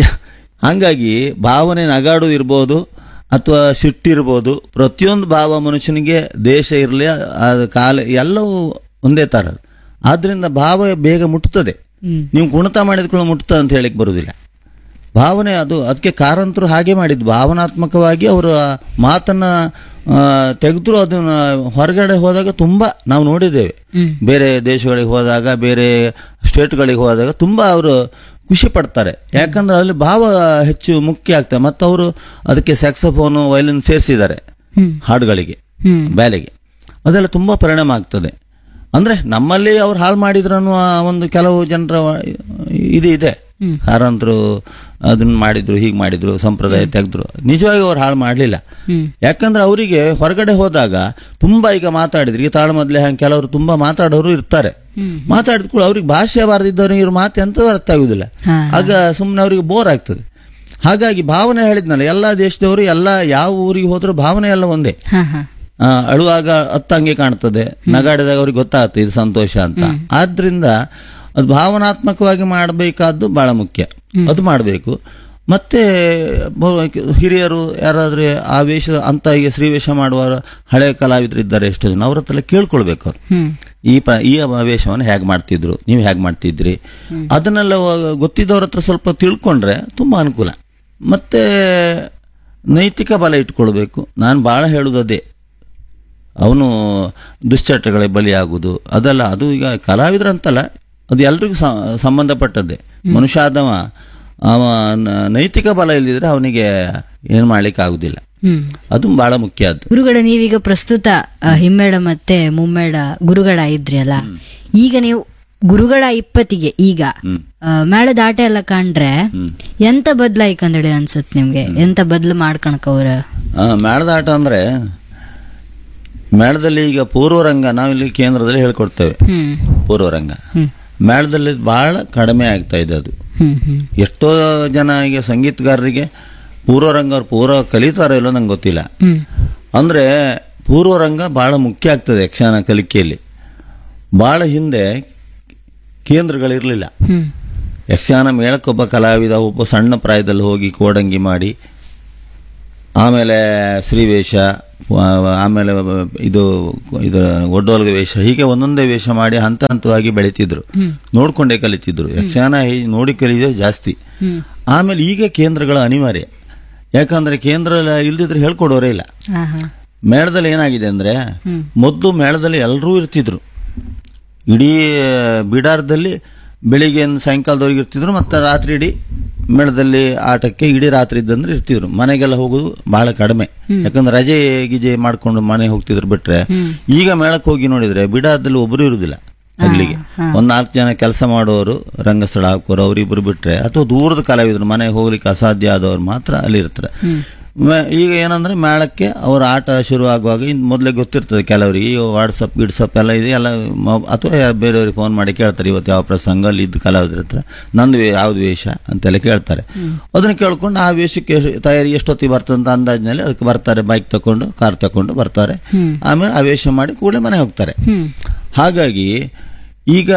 ಹಂಗಾಗಿ ಭಾವನೆ ನಗಾಡು ಇರ್ಬೋದು ಅಥವಾ ಸಿಟ್ಟಿರ್ಬೋದು, ಪ್ರತಿಯೊಂದು ಭಾವ ಮನುಷ್ಯನಿಗೆ ದೇಶ ಇರಲಿ ಕಾಲ ಎಲ್ಲವೂ ಒಂದೇ ತರ. ಆದ್ರಿಂದ ಭಾವ ಬೇಗ ಮುಟ್ಟುತ್ತದೆ. ನೀವು ಕುಣಿತ ಮಾಡಿದ್ಕೊಳ್ಳೋ ಮುಟ್ಟುತ್ತದೆ ಅಂತ ಹೇಳಿಕ್ ಬರುವುದಿಲ್ಲ. ಭಾವನೆ ಅದಕ್ಕೆ ಕಾರಂತರು ಹಾಗೆ ಮಾಡಿದ್ದು. ಭಾವನಾತ್ಮಕವಾಗಿ ಅವರು ಮಾತನ್ನ ತೆಗೆದ್ರು. ಅದನ್ನ ಹೊರಗಡೆ ಹೋದಾಗ ತುಂಬಾ ನಾವು ನೋಡಿದ್ದೇವೆ. ಬೇರೆ ದೇಶಗಳಿಗೆ ಹೋದಾಗ, ಬೇರೆ ಸ್ಟೇಟ್ಗಳಿಗೆ ಹೋದಾಗ ತುಂಬಾ ಅವರು ಖುಷಿ ಪಡ್ತಾರೆ. ಯಾಕಂದ್ರೆ ಅಲ್ಲಿ ಭಾವ ಹೆಚ್ಚು ಮುಖ್ಯ ಆಗ್ತದೆ. ಮತ್ತು ಅವರು ಅದಕ್ಕೆ ಸ್ಯಾಕ್ಸೋಫೋನು, ವಯಲಿನ್ ಸೇರಿಸಿದ್ದಾರೆ ಹಾಡುಗಳಿಗೆ, ಬ್ಯಾಲೆಗೆ. ಅದೆಲ್ಲ ತುಂಬಾ ಪರಿಣಾಮ ಆಗ್ತದೆ. ಅಂದ್ರೆ ನಮ್ಮಲ್ಲಿ ಅವ್ರು ಹಾಳು ಮಾಡಿದ್ರು ಅನ್ನುವ ಒಂದು ಕೆಲವು ಜನರ ಇದೆ. ಕಾರಂತರು ಅದನ್ನ ಮಾಡಿದ್ರು, ಹೀಗೆ ಮಾಡಿದ್ರು, ಸಂಪ್ರದಾಯ ತೆಗೆದ್ರು. ನಿಜವಾಗಿ ಅವ್ರು ಹಾಳು ಮಾಡಲಿಲ್ಲ. ಯಾಕಂದ್ರೆ ಅವರಿಗೆ ಹೊರಗಡೆ ಹೋದಾಗ ತುಂಬಾ ಈಗ ಮಾತಾಡಿದ್ರು. ಈ ತಾಳ ಮೊದಲೇ ಹಂಗೆ ಕೆಲವರು ತುಂಬಾ ಮಾತಾಡೋರು ಇರ್ತಾರೆ. ಮಾತಾಡಿದ ಕೂಡ ಅವ್ರಿಗೆ ಭಾಷೆ ಬಾರದಿದ್ದವ್ರಿಗೆ ಇವ್ರ ಮಾತು ಎಂತ ಅರ್ಥ ಆಗುದಿಲ್ಲ. ಆಗ ಸುಮ್ಮನೆ ಅವ್ರಿಗೆ ಬೋರ್ ಆಗ್ತದೆ. ಹಾಗಾಗಿ ಭಾವನೆ ಹೇಳಿದ್ನಲ್ಲ, ಎಲ್ಲಾ ದೇಶದವರು ಎಲ್ಲ ಯಾವ ಊರಿಗೆ ಹೋದ್ರು ಭಾವನೆ ಎಲ್ಲ ಒಂದೇ. ಅಳುವಾಗ ಹತ್ತಂಗೆ ಕಾಣ್ತದೆ, ನಗಾಡಿದಾಗ ಅವ್ರಿಗೆ ಗೊತ್ತಾಗುತ್ತೆ ಇದು ಸಂತೋಷ ಅಂತ. ಆದ್ರಿಂದ ಅದು ಭಾವನಾತ್ಮಕವಾಗಿ ಮಾಡಬೇಕಾದ್ದು ಬಹಳ ಮುಖ್ಯ. ಅದು ಮಾಡಬೇಕು. ಮತ್ತೆ ಹಿರಿಯರು ಯಾರಾದ್ರೆ ಆ ವೇಷ ಅಂತ ಈಗ ಶ್ರೀವೇಷ ಮಾಡುವ ಹಳೆ ಕಲಾವಿದರು ಇದ್ದಾರೆ ಎಷ್ಟೋ ಜನ, ಅವ್ರ ಹತ್ರ ಕೇಳ್ಕೊಳ್ಬೇಕು. ಅವ್ರು ಈ ವೇಷವನ್ನು ಹೇಗೆ ಮಾಡ್ತಿದ್ರು, ನೀವು ಹೇಗೆ ಮಾಡ್ತಿದ್ರಿ, ಅದನ್ನೆಲ್ಲ ಗೊತ್ತಿದ್ದವ್ರ ಹತ್ರ ಸ್ವಲ್ಪ ತಿಳ್ಕೊಂಡ್ರೆ ತುಂಬಾ ಅನುಕೂಲ. ಮತ್ತೆ ನೈತಿಕ ಬಲ ಇಟ್ಕೊಳ್ಬೇಕು. ನಾನು ಬಹಳ ಹೇಳುವುದೇ, ಅವನು ದುಶ್ಚಟಗಳಿಗೆ ಬಲಿಯಾಗುವುದು ಅದಲ್ಲ. ಅದು ಈಗ ಕಲಾವಿದ್ರಂತಲ್ಲ, ಅದು ಎಲ್ರಿಗೂ ಸಂಬಂಧಪಟ್ಟದ್ದೇ. ಮನುಷ್ಯ ಆದವ ಅವ ನೈತಿಕ ಬಲ ಇಲ್ಲದಿದ್ರೆ ಅವನಿಗೆ ಏನ್ ಮಾಡ್ಲಿಕ್ಕೆ ಆಗುದಿಲ್ಲ. ಅದು ಬಹಳ ಮುಖ್ಯ. ಅದು ಗುರುಗಳ, ನೀವೀಗ ಪ್ರಸ್ತುತ ಹಿಮ್ಮೇಳ ಮತ್ತೆ ಮುಮ್ಮೇಳ ಗುರುಗಳ ಇದ್ರಿ ಅಲ್ಲ, ಈಗ ನೀವು ಗುರುಗಳ 20ಗೆ ಈಗ ಮೇಳದ ಆಟ ಎಲ್ಲ ಕಂಡ್ರೆ ಎಂತ ಬದ್ಲಾಯ್ಕಂದಳಿ ಅನ್ಸತ್ ನಿಮ್ಗೆ? ಎಂತ ಬದ್ಲು ಮಾಡ್ಕಣಕ ಅವ್ರ ಮೇಳದ ಆಟ ಅಂದ್ರೆ, ಮೇಳದಲ್ಲಿ ಈಗ ಪೂರ್ವರಂಗ ನಾವಿಲ್ಲಿ ಕೇಂದ್ರದಲ್ಲಿ ಹೇಳ್ಕೊಡ್ತೇವೆ. ಪೂರ್ವರಂಗ ಮೇಳದಲ್ಲಿ ಬಹಳ ಕಡಿಮೆ ಆಗ್ತಾ ಇದೆ. ಅದು ಎಷ್ಟೋ ಜನ ಈಗ ಸಂಗೀತಗಾರರಿಗೆ ಪೂರ್ವರಂಗ ಅವ್ರು ಪೂರ್ವ ಕಲಿತಾರೋ ಇಲ್ಲೋ ನಂಗೆ ಗೊತ್ತಿಲ್ಲ. ಅಂದ್ರೆ ಪೂರ್ವರಂಗ ಬಹಳ ಮುಖ್ಯ ಆಗ್ತದೆ ಯಕ್ಷಗಾನ ಕಲಿಕೆಯಲ್ಲಿ. ಬಹಳ ಹಿಂದೆ ಕೇಂದ್ರಗಳಿರ್ಲಿಲ್ಲ. ಯಕ್ಷಗಾನ ಮೇಳಕ್ಕೊಬ್ಬ ಕಲಾವಿದ ಒಬ್ಬ ಸಣ್ಣ ಪ್ರಾಯದಲ್ಲಿ ಹೋಗಿ ಕೋಡಂಗಿ ಮಾಡಿ ಆಮೇಲೆ ಶ್ರೀವೇಷ, ಆಮೇಲೆ ಇದು ಇದು ಒಡ್ಡೋಲ್ಗ ವೇಷ, ಹೀಗೆ ಒಂದೊಂದೇ ವೇಷ ಮಾಡಿ ಹಂತ ಹಂತವಾಗಿ ಬೆಳೀತಿದ್ರು, ನೋಡ್ಕೊಂಡೇ ಕಲಿತಿದ್ರು. ಯಕ್ಷಗಾನ ನೋಡಿ ಕಲಿಯೋದೇ ಜಾಸ್ತಿ. ಆಮೇಲೆ ಈಗ ಕೇಂದ್ರಗಳ ಅನಿವಾರ್ಯ, ಯಾಕಂದ್ರೆ ಕೇಂದ್ರ ಇಲ್ದಿದ್ರೆ ಹೇಳ್ಕೊಡೋರೇ ಇಲ್ಲ. ಮೇಳದಲ್ಲಿ ಏನಾಗಿದೆ ಅಂದ್ರೆ, ಮೊದಲು ಮೇಳದಲ್ಲಿ ಎಲ್ಲರೂ ಇರ್ತಿದ್ರು, ಇಡೀ ಬಿಡಾರದಲ್ಲಿ ಬೆಳಿಗ್ಗೆ ಸಾಯಂಕಾಲದವರೆಗೆ ಇರ್ತಿದ್ರು, ಮತ್ತೆ ರಾತ್ರಿ ಇಡೀ ಮೇಳದಲ್ಲಿ ಆಟಕ್ಕೆ ಇಡೀ ರಾತ್ರಿ ಇದ್ದಂದ್ರೆ ಇರ್ತಿದ್ರು. ಮನೆಗೆಲ್ಲ ಹೋಗೋದು ಬಹಳ ಕಡಿಮೆ, ಯಾಕಂದ್ರೆ ರಜೆ ಗಿಜೆ ಮಾಡ್ಕೊಂಡು ಮನೆ ಹೋಗ್ತಿದ್ರು. ಬಿಟ್ರೆ ಈಗ ಮೇಳಕ್ಕೆ ಹೋಗಿ ನೋಡಿದ್ರೆ ಬಿಡಾರದಲ್ಲಿ ಒಬ್ಬರು ಇರುದಿಲ್ಲ. ಅಲ್ಲಿಗೆ 4 ಜನ ಕೆಲಸ ಮಾಡೋರು, ರಂಗಸ್ಥಳ ಹಾಕೋರು, ಅವರಿಬ್ರು ಬಿಟ್ರೆ, ಅಥವಾ ದೂರದ ಕಲಾವಿದರು ಮನೆಗೆ ಹೋಗ್ಲಿಕ್ಕೆ ಅಸಾಧ್ಯ ಆದವ್ರು ಮಾತ್ರ ಅಲ್ಲಿ ಇರ್ತಾರೆ. ಈಗ ಏನಂದ್ರೆ ಮೇಳಕ್ಕೆ ಅವರ ಆಟ ಶುರು ಆಗುವಾಗ ಮೊದಲೇ ಗೊತ್ತಿರ್ತದೆ ಕೆಲವರಿಗೆ, ವಾಟ್ಸಪ್ ಗಿಡ್ಸಪ್ ಎಲ್ಲ ಇದೆ ಎಲ್ಲ, ಅಥವಾ ಬೇರೆಯವ್ರಿಗೆ ಫೋನ್ ಮಾಡಿ ಕೇಳ್ತಾರೆ, ಇವತ್ತು ಯಾವ ಪ್ರಸಂಗ ಅಲ್ಲಿ ಇದ್ದು ಕಲಾವಿದ್ರ ಹತ್ರ ನಂದು ಯಾವ್ದು ವೇಷ ಅಂತೆಲ್ಲ ಕೇಳ್ತಾರೆ. ಅದನ್ನ ಕೇಳ್ಕೊಂಡು ಆ ವೇಷಕ್ಕೆ ತಯಾರಿ ಎಷ್ಟೊತ್ತಿಗೆ ಬರ್ತಂತ ಅಂದಾಜ್ನಲ್ಲಿ ಅದಕ್ಕೆ ಬರ್ತಾರೆ, ಬೈಕ್ ತಕೊಂಡು ಕಾರ್ ತಕೊಂಡು ಬರ್ತಾರೆ. ಆಮೇಲೆ ಆ ವೇಷ ಮಾಡಿ ಕೂಡಲೇ ಮನೆ ಹೋಗ್ತಾರೆ. ಹಾಗಾಗಿ ಈಗ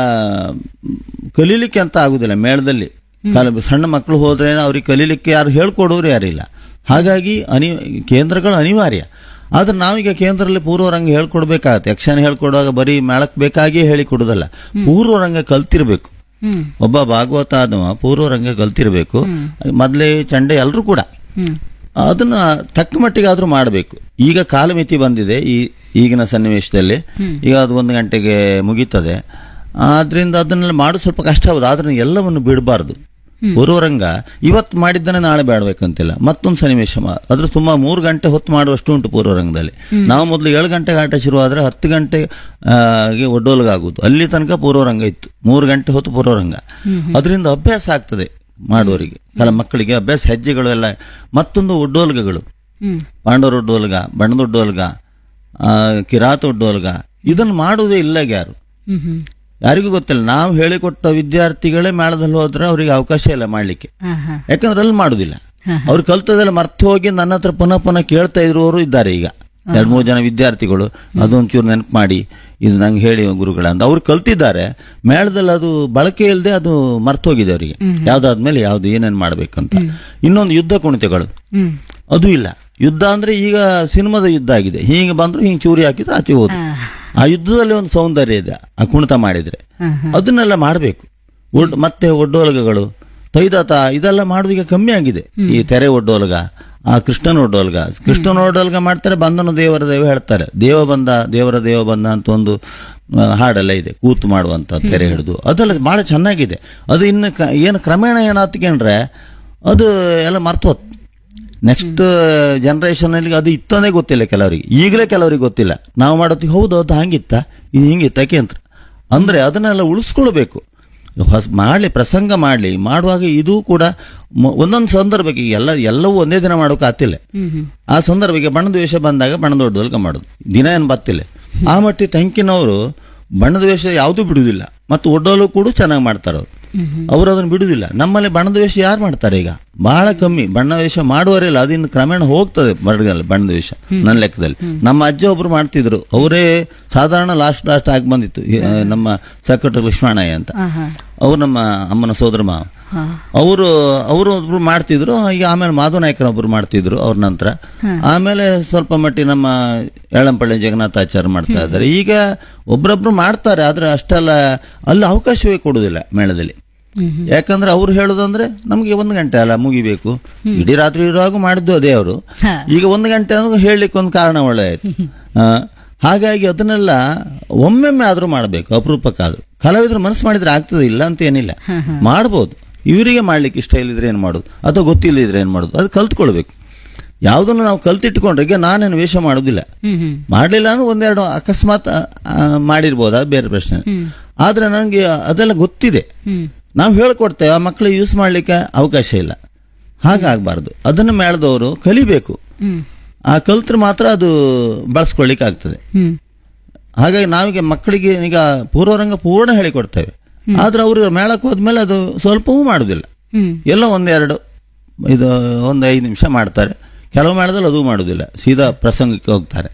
ಕಲೀಲಿಕ್ಕೆ ಅಂತ ಆಗುದಿಲ್ಲ ಮೇಳದಲ್ಲಿ. ಸಣ್ಣ ಮಕ್ಕಳು ಹೋದ್ರೆ ಅವ್ರಿಗೆ ಕಲೀಲಿಕ್ಕೆ ಯಾರು ಹೇಳ್ಕೊಡೋರು ಯಾರಿಲ್ಲ. ಹಾಗಾಗಿ ಕೇಂದ್ರಗಳು ಅನಿವಾರ್ಯ. ಆದ್ರೆ ನಾವೀಗ ಕೇಂದ್ರದಲ್ಲಿ ಪೂರ್ವರಂಗ ಹೇಳ್ಕೊಡ್ಬೇಕಾಗತ್ತೆ. ಯಕ್ಷಗಾನ ಹೇಳ್ಕೊಡುವಾಗ ಬರೀ ಮೇಳಕ್ಕೆ ಬೇಕಾಗಿಯೇ ಹೇಳಿಕೊಡುದಲ್ಲ, ಪೂರ್ವರಂಗ ಕಲ್ತಿರ್ಬೇಕು. ಒಬ್ಬ ಭಾಗವತ ಆದವ ಪೂರ್ವರಂಗ ಕಲ್ತಿರ್ಬೇಕು. ಮೊದಲೇ ಚಂಡೆ ಎಲ್ಲರೂ ಕೂಡ ಅದನ್ನ ತಕ್ಕ ಮಟ್ಟಿಗೆ ಆದ್ರೂ ಮಾಡಬೇಕು. ಈಗ ಕಾಲಮಿತಿ ಬಂದಿದೆ ಈಗಿನ ಸನ್ನಿವೇಶದಲ್ಲಿ, ಈಗ ಅದು 1 ಗಂಟೆಗೆ ಮುಗೀತದೆ. ಆದ್ರಿಂದ ಅದನ್ನೆಲ್ಲ ಮಾಡೋದು ಸ್ವಲ್ಪ ಕಷ್ಟ ಹೌದು, ಆದ್ರೆ ಎಲ್ಲವನ್ನು ಬಿಡಬಾರ್ದು. ಪೂರ್ವರಂಗ ಇವತ್ತು ಮಾಡಿದ್ದಾನೆ ನಾಳೆ ಬೇಡಬೇಕಂತಿಲ್ಲ. ಮತ್ತೊಂದು ಸನ್ನಿವೇಶ ಅದ್ರ ತುಂಬಾ 3 ಗಂಟೆ ಹೊತ್ತು ಮಾಡುವಷ್ಟು ಉಂಟು ಪೂರ್ವರಂಗದಲ್ಲಿ. ನಾವು ಮೊದಲು 7 ಗಂಟೆಗೆ ಆಟ ಶುರುವಾದ್ರೆ 10 ಗಂಟೆಗೆ ಒಡ್ಡೋಲ್ಗಾಗುವುದು, ಅಲ್ಲಿ ತನಕ ಪೂರ್ವರಂಗ ಇತ್ತು. 3 ಗಂಟೆ ಹೊತ್ತು ಪೂರ್ವರಂಗ. ಅದರಿಂದ ಅಭ್ಯಾಸ ಆಗ್ತದೆ ಮಾಡುವವರಿಗೆ, ಮಕ್ಕಳಿಗೆ ಅಭ್ಯಾಸ, ಹೆಜ್ಜೆಗಳು ಎಲ್ಲ. ಮತ್ತೊಂದು ಒಡ್ಡೋಲ್ಗಗಳು, ಪಾಂಡವರ ಒಡ್ಡೋಲ್ಗ, ಬಣ್ಣದ ಒಡ್ಡೋಲ್ಗ, ಕಿರಾತ ಒಡ್ಡೋಲ್ಗ, ಇದನ್ನು ಮಾಡುವುದೇ ಇಲ್ಲ ಯಾರು, ಯಾರಿಗೂ ಗೊತ್ತಿಲ್ಲ. ನಾವು ಹೇಳಿಕೊಟ್ಟ ವಿದ್ಯಾರ್ಥಿಗಳೇ ಮೇಳದಲ್ಲಿ ಹೋದ್ರೆ ಅವ್ರಿಗೆ ಅವಕಾಶ ಇಲ್ಲ ಮಾಡ್ಲಿಕ್ಕೆ, ಯಾಕಂದ್ರೆ ಅಲ್ಲಿ ಮಾಡುದಿಲ್ಲ. ಅವ್ರು ಕಲ್ತದೆಲ್ಲ ಮರ್ತು ಹೋಗಿ ನನ್ನ ಹತ್ರ ಪುನಃ ಪುನಃ ಕೇಳ್ತಾ ಇರುವವರು ಇದ್ದಾರೆ. ಈಗ 2-3 ಜನ ವಿದ್ಯಾರ್ಥಿಗಳು ಅದೊಂಚೂರು ನೆನಪು ಮಾಡಿ ಇದು ನಂಗೆ ಹೇಳಿ ಗುರುಗಳ ಅಂತ ಅವ್ರು ಕಲ್ತಿದ್ದಾರೆ. ಮೇಳದಲ್ಲಿ ಅದು ಬಳಕೆ ಇಲ್ಲದೆ ಅದು ಮರ್ತು ಹೋಗಿದೆ ಅವರಿಗೆ, ಯಾವ್ದಾದ್ಮೇಲೆ ಯಾವ್ದು ಏನೇನು ಮಾಡ್ಬೇಕಂತ. ಇನ್ನೊಂದು ಯುದ್ಧ ಕುಣಿತಗಳು, ಅದು ಇಲ್ಲ. ಯುದ್ಧ ಅಂದ್ರೆ ಈಗ ಸಿನಿಮಾದ ಯುದ್ಧ ಆಗಿದೆ, ಹೀಗೆ ಬಂದ್ರು ಹಿಂಗೆ ಚೂರಿ ಹಾಕಿದ್ರೆ ಆಚೆ ಹೋದ್ರು. ಆ ಯುದ್ಧದಲ್ಲಿ ಒಂದು ಸೌಂದರ್ಯ ಇದೆ ಆ ಕುಣಿತ ಮಾಡಿದ್ರೆ, ಅದನ್ನೆಲ್ಲ ಮಾಡಬೇಕು. ಮತ್ತೆ ಒಡ್ಡೋಲಗಗಳು, ತೈದಾತ, ಇದೆಲ್ಲ ಮಾಡೋದೀಗ ಕಮ್ಮಿ ಆಗಿದೆ. ಈ ತೆರೆ ಒಡ್ಡೋಲಗ, ಆ ಕೃಷ್ಣನ ಒಡ್ಡೋಲ್ಗ ಮಾಡ್ತಾರೆ. ಬಂಧನ ದೇವರ ದೇವ ಹೇಳ್ತಾರೆ, ದೇವರ ದೇವ ಬಂದ ಅಂತ ಒಂದು ಹಾಡೆಲ್ಲ ಇದೆ, ಕೂತು ಮಾಡುವಂತ ತೆರೆ ಹಿಡಿದು, ಅದೆಲ್ಲ ಬಹಳ ಚೆನ್ನಾಗಿದೆ. ಅದು ಇನ್ನು ಏನು ಕ್ರಮೇಣ ಏನಾತ್ಕೊಂಡ್ರೆ ಅದು ಎಲ್ಲ ಮರ್ತೋತ್. ನೆಕ್ಸ್ಟ್ ಜನರೇಷನ್ ಅಲ್ಲಿ ಅದು ಇತ್ತಂದೇ ಗೊತ್ತಿಲ್ಲ ಕೆಲವರಿಗೆ, ಈಗಲೇ ಕೆಲವರಿಗೆ ಗೊತ್ತಿಲ್ಲ. ನಾವು ಮಾಡೋದು ಹೌದು ಅದು ಹಂಗಿತ್ತ, ಇದು ಹಿಂಗಿತ್ತ ಅಂತ. ಅಂದ್ರೆ ಅದನ್ನೆಲ್ಲ ಉಳಿಸ್ಕೊಳ್ಬೇಕು. ಮಾಡಲಿ, ಪ್ರಸಂಗ ಮಾಡುವಾಗ ಇದು ಕೂಡ ಒಂದೊಂದು ಸಂದರ್ಭಕ್ಕೆ, ಎಲ್ಲವೂ ಒಂದೇ ದಿನ ಮಾಡೋಕೆ ಆತಿಲ್ಲ. ಆ ಸಂದರ್ಭಕ್ಕೆ ಬಣ್ಣದ ವೇಷ ಬಂದಾಗ ಬಣ್ಣದ ಒಡ್ಡೋಲ್ಗ ಮಾಡೋದು, ದಿನ ಏನು ಬತ್ತಿಲ್ಲ. ಆ ಮಟ್ಟಿ ತಂಕಿನವರು ಬಣ್ಣದ ವೇಷ ಯಾವುದೂ ಬಿಡುವುದಿಲ್ಲ, ಮತ್ತು ಒಡ್ಡೋಲು ಕೂಡ ಚೆನ್ನಾಗಿ ಮಾಡ್ತಾರೆ ಅವರು ಅದನ್ನು ಬಿಡುವುದಿಲ್ಲ. ನಮ್ಮಲ್ಲಿ ಬಣ್ಣದ ವೇಷ ಯಾರು ಮಾಡ್ತಾರೆ ಈಗ? ಬಹಳ ಕಮ್ಮಿ. ಬಣ್ಣ ವೇಷ ಮಾಡುವವರೆಲ್ಲ ಅದಿನ್ನು ಕ್ರಮೇಣ ಹೋಗ್ತದೆ ಬಣ್ಣದ ವೇಷ. ನನ್ನ ಲೆಕ್ಕದಲ್ಲಿ ನಮ್ಮ ಅಜ್ಜ ಒಬ್ರು ಮಾಡ್ತಿದ್ರು, ಅವರೇ ಸಾಧಾರಣ ಲಾಸ್ಟ್ ಆಗಿ ಬಂದಿತ್ತು. ನಮ್ಮ ಸಕ್ಕಟ ಲಕ್ಷ್ಮಣಯ್ಯ ಅಂತ, ಅವ್ರು ನಮ್ಮ ಅಮ್ಮನ ಸೋದರ ಮಾವ, ಅವರು ಒಬ್ರು ಮಾಡ್ತಿದ್ರು. ಈಗ ಆಮೇಲೆ ಮಾಧವನಾಯಕನೊಬ್ರು ಮಾಡ್ತಿದ್ರು ಅವ್ರ ನಂತರ. ಆಮೇಲೆ ಸ್ವಲ್ಪ ಮಟ್ಟಿಗೆ ನಮ್ಮ ಎಳಂಪಳ್ಳಿ ಜಗನ್ನಾಥಾಚಾರ್ಯ ಮಾಡ್ತಾ ಇದ್ದಾರೆ. ಈಗ ಒಬ್ರೊಬ್ರು ಮಾಡ್ತಾರೆ, ಆದ್ರೆ ಅಷ್ಟೆಲ್ಲ ಅಲ್ಲಿ ಅವಕಾಶವೇ ಕೊಡುದಿಲ್ಲ ಮೇಳದಲ್ಲಿ. ಯಾಕಂದ್ರೆ ಅವ್ರು ಹೇಳುದಂದ್ರೆ ನಮ್ಗೆ 1 ಗಂಟೆ ಅಲ್ಲ ಮುಗಿಬೇಕು, ಇಡೀ ರಾತ್ರಿ ಇರುವಾಗ ಮಾಡಿದ್ದು ಅದೇ ಅವರು. ಈಗ 1 ಗಂಟೆ ಅಂದ್ರೆ ಹೇಳಲಿಕ್ಕೆ ಒಂದು ಕಾರಣ ಒಳ್ಳೆ ಆಯ್ತು. ಹಾಗಾಗಿ ಅದನ್ನೆಲ್ಲ ಒಮ್ಮೆಮ್ಮೆ ಆದ್ರೂ ಮಾಡಬೇಕು, ಅಪರೂಪಕ್ಕಾದ್ರೂ. ಕಲಾವಿದ್ರು ಮನಸ್ಸು ಮಾಡಿದ್ರೆ ಆಗ್ತದೆ, ಇಲ್ಲ ಅಂತ ಏನಿಲ್ಲ, ಮಾಡ್ಬೋದು. ಇವರಿಗೆ ಮಾಡ್ಲಿಕ್ಕೆ ಇಷ್ಟ ಇಲ್ಲಿದ್ರೆ ಏನ್ ಮಾಡೋದು, ಅಥವಾ ಗೊತ್ತಿಲ್ಲದಿದ್ರೆ ಏನ್ ಮಾಡೋದು, ಅದು ಕಲ್ತ್ಕೊಳ್ಬೇಕು. ಯಾವುದನ್ನು ನಾವು ಕಲ್ತಿಟ್ಕೊಂಡ್ರೆ, ಈಗ ನಾನೇನು ವೇಷ ಮಾಡೋದಿಲ್ಲ, ಮಾಡ್ಲಿಲ್ಲ ಅಂದ್ರೆ 1-2 ಅಕಸ್ಮಾತ್ ಮಾಡಿರ್ಬೋದು, ಅದು ಬೇರೆ ಪ್ರಶ್ನೆ. ಆದ್ರೆ ನನಗೆ ಅದೆಲ್ಲ ಗೊತ್ತಿದೆ, ನಾವು ಹೇಳ್ಕೊಡ್ತೇವೆ, ಆ ಮಕ್ಕಳಿಗೆ ಯೂಸ್ ಮಾಡ್ಲಿಕ್ಕೆ ಅವಕಾಶ ಇಲ್ಲ. ಹಾಗಾಗಬಾರ್ದು. ಅದನ್ನು ಮೇಳದವರು ಕಲಿಬೇಕು. ಆ ಕಲ್ತ್ರೆ ಮಾತ್ರ ಅದು ಬಳಸ್ಕೊಳ್ಳಿಕ್ಕೆ ಆಗ್ತದೆ. ಹಾಗಾಗಿ ನಾವೀಗ ಮಕ್ಕಳಿಗೆ ಈಗ ಪೂರ್ವರಂಗ ಪೂರ್ಣ ಹೇಳಿಕೊಡ್ತೇವೆ, ಆದ್ರೆ ಅವರು ಮೇಳಕ್ಕೆ ಹೋದ್ಮೇಲೆ ಅದು ಸ್ವಲ್ಪವೂ ಮಾಡುದಿಲ್ಲ. ಎಲ್ಲ 1-2 ಇದು 1-5 ನಿಮಿಷ ಮಾಡ್ತಾರೆ. ಕೆಲವು ಮೇಳದಲ್ಲಿ ಅದು ಮಾಡುದಿಲ್ಲ, ಸೀದಾ ಪ್ರಸಂಗಕ್ಕೆ ಹೋಗ್ತಾರೆ.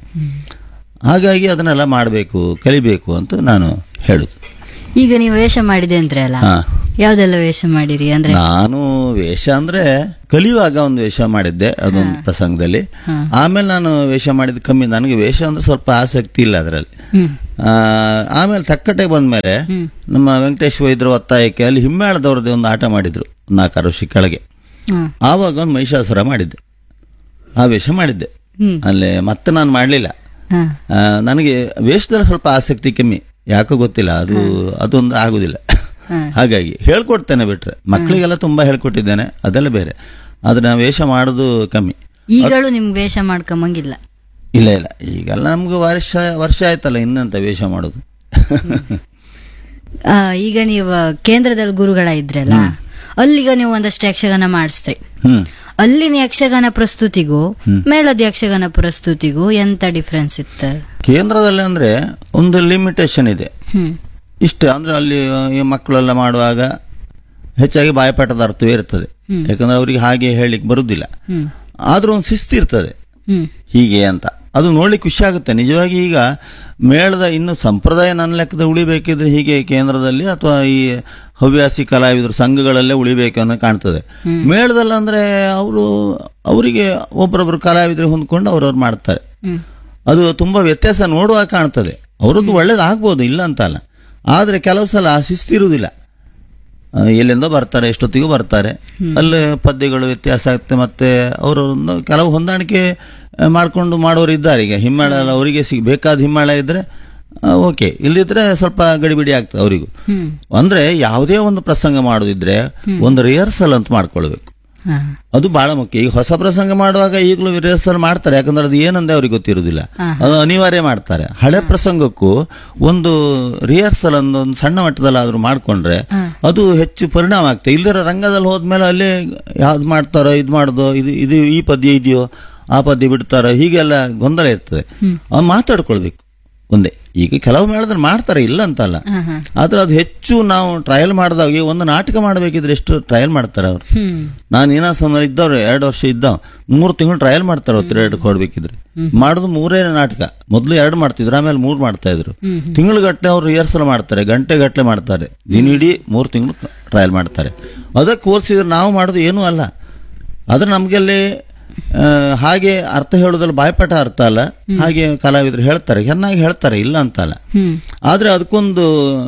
ಹಾಗಾಗಿ ಅದನ್ನೆಲ್ಲ ಮಾಡಬೇಕು, ಕಲಿಬೇಕು ಅಂತ ನಾನು ಹೇಳುದು. ಈಗ ನೀವು ವೇಷ ಮಾಡಿದೆ ಅಂದ್ರೆ ಅಲ್ಲ, ಯಾವ್ದೆಲ್ಲ ವೇಷ ಮಾಡಿರಿ ಅಂದ್ರೆ? ನಾನು ವೇಷ ಅಂದ್ರೆ ಕಲಿಯುವಾಗ ಒಂದು ವೇಷ ಮಾಡಿದ್ದೆ, ಅದೊಂದು ಪ್ರಸಂಗದಲ್ಲಿ. ಆಮೇಲೆ ನಾನು ವೇಷ ಮಾಡಿದ ಕಮ್ಮಿ, ನನಗೆ ವೇಷ ಅಂದ್ರೆ ಸ್ವಲ್ಪ ಆಸಕ್ತಿ ಇಲ್ಲ ಅದರಲ್ಲಿ. ಆಮೇಲೆ ತಕ್ಕಟ್ಟೆ ಬಂದ್ಮೇಲೆ ನಮ್ಮ ವೆಂಕಟೇಶ್ ವೈದ್ಯರ ಒತ್ತಾಯಕ್ಕೆ ಅಲ್ಲಿ ಹಿಮ್ಮೇಳದವ್ರದ್ದೇ ಒಂದು ಆಟ ಮಾಡಿದ್ರು 4 ವರ್ಷ ಕೆಳಗೆ. ಆವಾಗ ಒಂದು ಮಹಿಷಾಸುರ ಮಾಡಿದ್ದೆ, ಆ ವೇಷ ಮಾಡಿದ್ದೆ ಅಲ್ಲೇ. ಮತ್ತೆ ನಾನು ಮಾಡಲಿಲ್ಲ. ನನಗೆ ವೇಷದಲ್ಲಿ ಸ್ವಲ್ಪ ಆಸಕ್ತಿ ಕಮ್ಮಿ, ಯಾಕೋ ಗೊತ್ತಿಲ್ಲ, ಅದೊಂದು ಆಗುದಿಲ್ಲ. ಹಾಗಾಗಿ ಹೇಳ್ಕೊಡ್ತೇನೆ ಬಿಟ್ರೆ, ಮಕ್ಕಳಿಗೆಲ್ಲ ತುಂಬಾ ಹೇಳ್ಕೊಟ್ಟಿದ್ದೇನೆ, ಅದೆಲ್ಲ ಬೇರೆ. ಆದ್ರೆ ನಾನು ವೇಷ ಮಾಡೋದು ಕಮ್ಮಿ. ಈಗಲೂ ನಿಮ್ಗೆ ವೇಷ ಮಾಡ್ಕೊಂಬಂಗಿಲ್ಲ? ಇಲ್ಲ ಇಲ್ಲ, ಈಗೆಲ್ಲ ನಮ್ಗೆ ವರ್ಷ ಆಯ್ತಲ್ಲ, ಇನ್ನಂತ ವೇಷ ಮಾಡೋದು. ಈಗ ನೀವು ಕೇಂದ್ರದಲ್ಲಿ ಗುರುಗಳ ಇದ್ರಲ್ಲ, ಅಲ್ಲಿಗ ನೀವು ಒಂದಷ್ಟು ಯಕ್ಷಗಾನ ಮಾಡಿಸ್ತ್ರಿ. ಅಲ್ಲಿನ ಯಕ್ಷಗಾನ ಪ್ರಸ್ತುತಿಗೂ ಮೇಳದ ಯಕ್ಷಗಾನ ಪ್ರಸ್ತುತಿಗೂ ಎಂತ ಡಿಫ್ರೆನ್ಸ್ ಇತ್ತು? ಕೇಂದ್ರದಲ್ಲಿ ಅಂದ್ರೆ ಒಂದು ಲಿಮಿಟೇಷನ್ ಇದೆ ಇಷ್ಟೇ. ಅಂದ್ರೆ ಅಲ್ಲಿ ಈ ಮಕ್ಕಳೆಲ್ಲ ಮಾಡುವಾಗ ಹೆಚ್ಚಾಗಿ ಬಾಯಪಾಠದ ಅರ್ಥವೇ ಇರ್ತದೆ, ಯಾಕಂದ್ರೆ ಅವರಿಗೆ ಹಾಗೆ ಹೇಳಿಕ್ ಬರುದಿಲ್ಲ. ಆದ್ರೂ ಒಂದು ಶಿಸ್ತು ಇರ್ತದೆ ಹೀಗೆ ಅಂತ, ಅದು ನೋಡ್ಲಿಕ್ಕೆ ಖುಷಿ ಆಗುತ್ತೆ ನಿಜವಾಗಿ. ಈಗ ಮೇಳದ ಇನ್ನು ಸಂಪ್ರದಾಯ ನನ್ನ ಲೆಕ್ಕದ ಉಳಿಬೇಕಿದ್ರೆ ಹೀಗೆ ಕೇಂದ್ರದಲ್ಲಿ ಅಥವಾ ಈ ಹವ್ಯಾಸಿ ಕಲಾವಿದರು ಸಂಘಗಳಲ್ಲೇ ಉಳಿಬೇಕು ಅನ್ನೋ ಕಾಣ್ತದೆ. ಮೇಳದಲ್ಲಿ ಅಂದ್ರೆ ಅವರಿಗೆ ಒಬ್ಬರೊಬ್ರು ಕಲಾವಿದರು ಹೊಂದ್ಕೊಂಡು ಅವ್ರವ್ರು ಮಾಡ್ತಾರೆ. ಅದು ತುಂಬಾ ವ್ಯತ್ಯಾಸ ನೋಡುವಾಗ ಕಾಣ್ತದೆ. ಅವರದ್ದು ಒಳ್ಳೇದಾಗ್ಬೋದು, ಇಲ್ಲ ಅಂತಲ್ಲ, ಆದ್ರೆ ಕೆಲವು ಸಲ ಆ ಶಿಸ್ತಿರುವುದಿಲ್ಲ. ಎಲ್ಲಿಂದ ಬರ್ತಾರೆ, ಎಷ್ಟೊತ್ತಿಗೂ ಬರ್ತಾರೆ, ಅಲ್ಲಿ ಪದ್ಯಗಳು ವ್ಯತ್ಯಾಸ ಆಗುತ್ತೆ. ಮತ್ತೆ ಅವರೊಂದು ಕೆಲವು ಹೊಂದಾಣಿಕೆ ಮಾಡ್ಕೊಂಡು ಮಾಡೋರು ಇದ್ದಾರೆ. ಈಗ ಹಿಮ್ಮೇಳ ಅವರಿಗೆ ಬೇಕಾದ ಹಿಮ್ಮೇಳ ಇದ್ರೆ ಓಕೆ, ಇಲ್ಲಿದ್ರೆ ಸ್ವಲ್ಪ ಗಡಿಬಿಡಿ ಆಗ್ತದೆ ಅವರಿಗೂ. ಅಂದ್ರೆ ಯಾವುದೇ ಒಂದು ಪ್ರಸಂಗ ಮಾಡೋದಿದ್ರೆ ಒಂದು ರಿಹರ್ಸಲ್ ಅಂತ ಮಾಡ್ಕೊಳ್ಬೇಕು, ಅದು ಬಹಳ ಮುಖ್ಯ. ಈಗ ಹೊಸ ಪ್ರಸಂಗ ಮಾಡುವಾಗ ಈಗಲೂ ರಿಹರ್ಸಲ್ ಮಾಡ್ತಾರೆ, ಯಾಕಂದ್ರೆ ಅದು ಏನಂದ್ರೆ ಅವ್ರಿಗೆ ಗೊತ್ತಿರುವುದಿಲ್ಲ, ಅದು ಅನಿವಾರ್ಯ ಮಾಡ್ತಾರೆ. ಹಳೆ ಪ್ರಸಂಗಕ್ಕೂ ಒಂದು ರಿಹರ್ಸಲ್ ಒಂದು ಸಣ್ಣ ಮಟ್ಟದಲ್ಲಿ ಆದ್ರೂ ಮಾಡ್ಕೊಂಡ್ರೆ ಅದು ಹೆಚ್ಚು ಪರಿಣಾಮ ಆಗ್ತದೆ. ಇಲ್ಲರ ರಂಗದಲ್ಲಿ ಹೋದ್ಮೇಲೆ ಅಲ್ಲೇ ಯಾವ್ದು ಮಾಡ್ತಾರೋ, ಇದು ಮಾಡೋದು, ಇದು ಈ ಪದ್ಯ ಇದೆಯೋ ಆ ಪದ್ಯ ಬಿಡ್ತಾರೋ, ಹೀಗೆಲ್ಲ ಗೊಂದಲ ಇರ್ತದೆ. ಅವ್ನು ಮಾತಾಡ್ಕೊಳ್ಬೇಕು ಒಂದೇ. ಈಗ ಕೆಲವು ಮೇಳದಲ್ಲಿ ಮಾಡ್ತಾರೆ, ಇಲ್ಲ ಅಂತಲ್ಲ, ಆದ್ರೆ ಅದು ಹೆಚ್ಚು ನಾವು ಟ್ರಯಲ್ ಮಾಡಿದಾಗ, ಒಂದು ನಾಟಕ ಮಾಡಬೇಕಿದ್ರೆ ಎಷ್ಟು ಟ್ರಯಲ್ ಮಾಡ್ತಾರೆ ಅವರು. ನಾನು ನೀನಾಸಂನಲ್ಲಿ ಇದ್ದವ್ರು 2 ವರ್ಷ ಇದ್ದಾವ, 3 ತಿಂಗಳು ಟ್ರಯಲ್ ಮಾಡ್ತಾರೆ. 2 ಕೊಡ್ಬೇಕಿದ್ರೆ ಮಾಡೋದು 3 ನಾಟಕ. ಮೊದಲು 2 ಮಾಡ್ತಿದ್ರು, ಆಮೇಲೆ 3 ಮಾಡ್ತಾ ಇದ್ರು. ತಿಂಗಳುಗಟ್ಟಲೆ ಅವ್ರು ರಿಹರ್ಸಲ್ ಮಾಡ್ತಾರೆ, ಗಂಟೆ ಮಾಡ್ತಾರೆ, ದಿನವಿಡೀ 3 ತಿಂಗಳು ಟ್ರಯಲ್ ಮಾಡ್ತಾರೆ. ಅದಕ್ಕೆ ಹೋಲಿಸಿದ್ರೆ ನಾವು ಮಾಡೋದು ಏನೂ ಅಲ್ಲ. ಆದ್ರೆ ನಮ್ಗೆಲ್ಲಿ ಹಾಗೆ ಅರ್ಥ ಹೇಳೋದ್ರಲ್ಲಿ ಬಾಯ್ಪಾಠ ಅರ್ಥ ಅಲ್ಲ, ಹಾಗೆ ಕಲಾವಿದರು ಹೇಳ್ತಾರೆ, ಚೆನ್ನಾಗಿ ಹೇಳ್ತಾರೆ, ಇಲ್ಲ ಅಂತಲ್ಲ. ಆದ್ರೆ ಅದಕ್ಕೊಂದು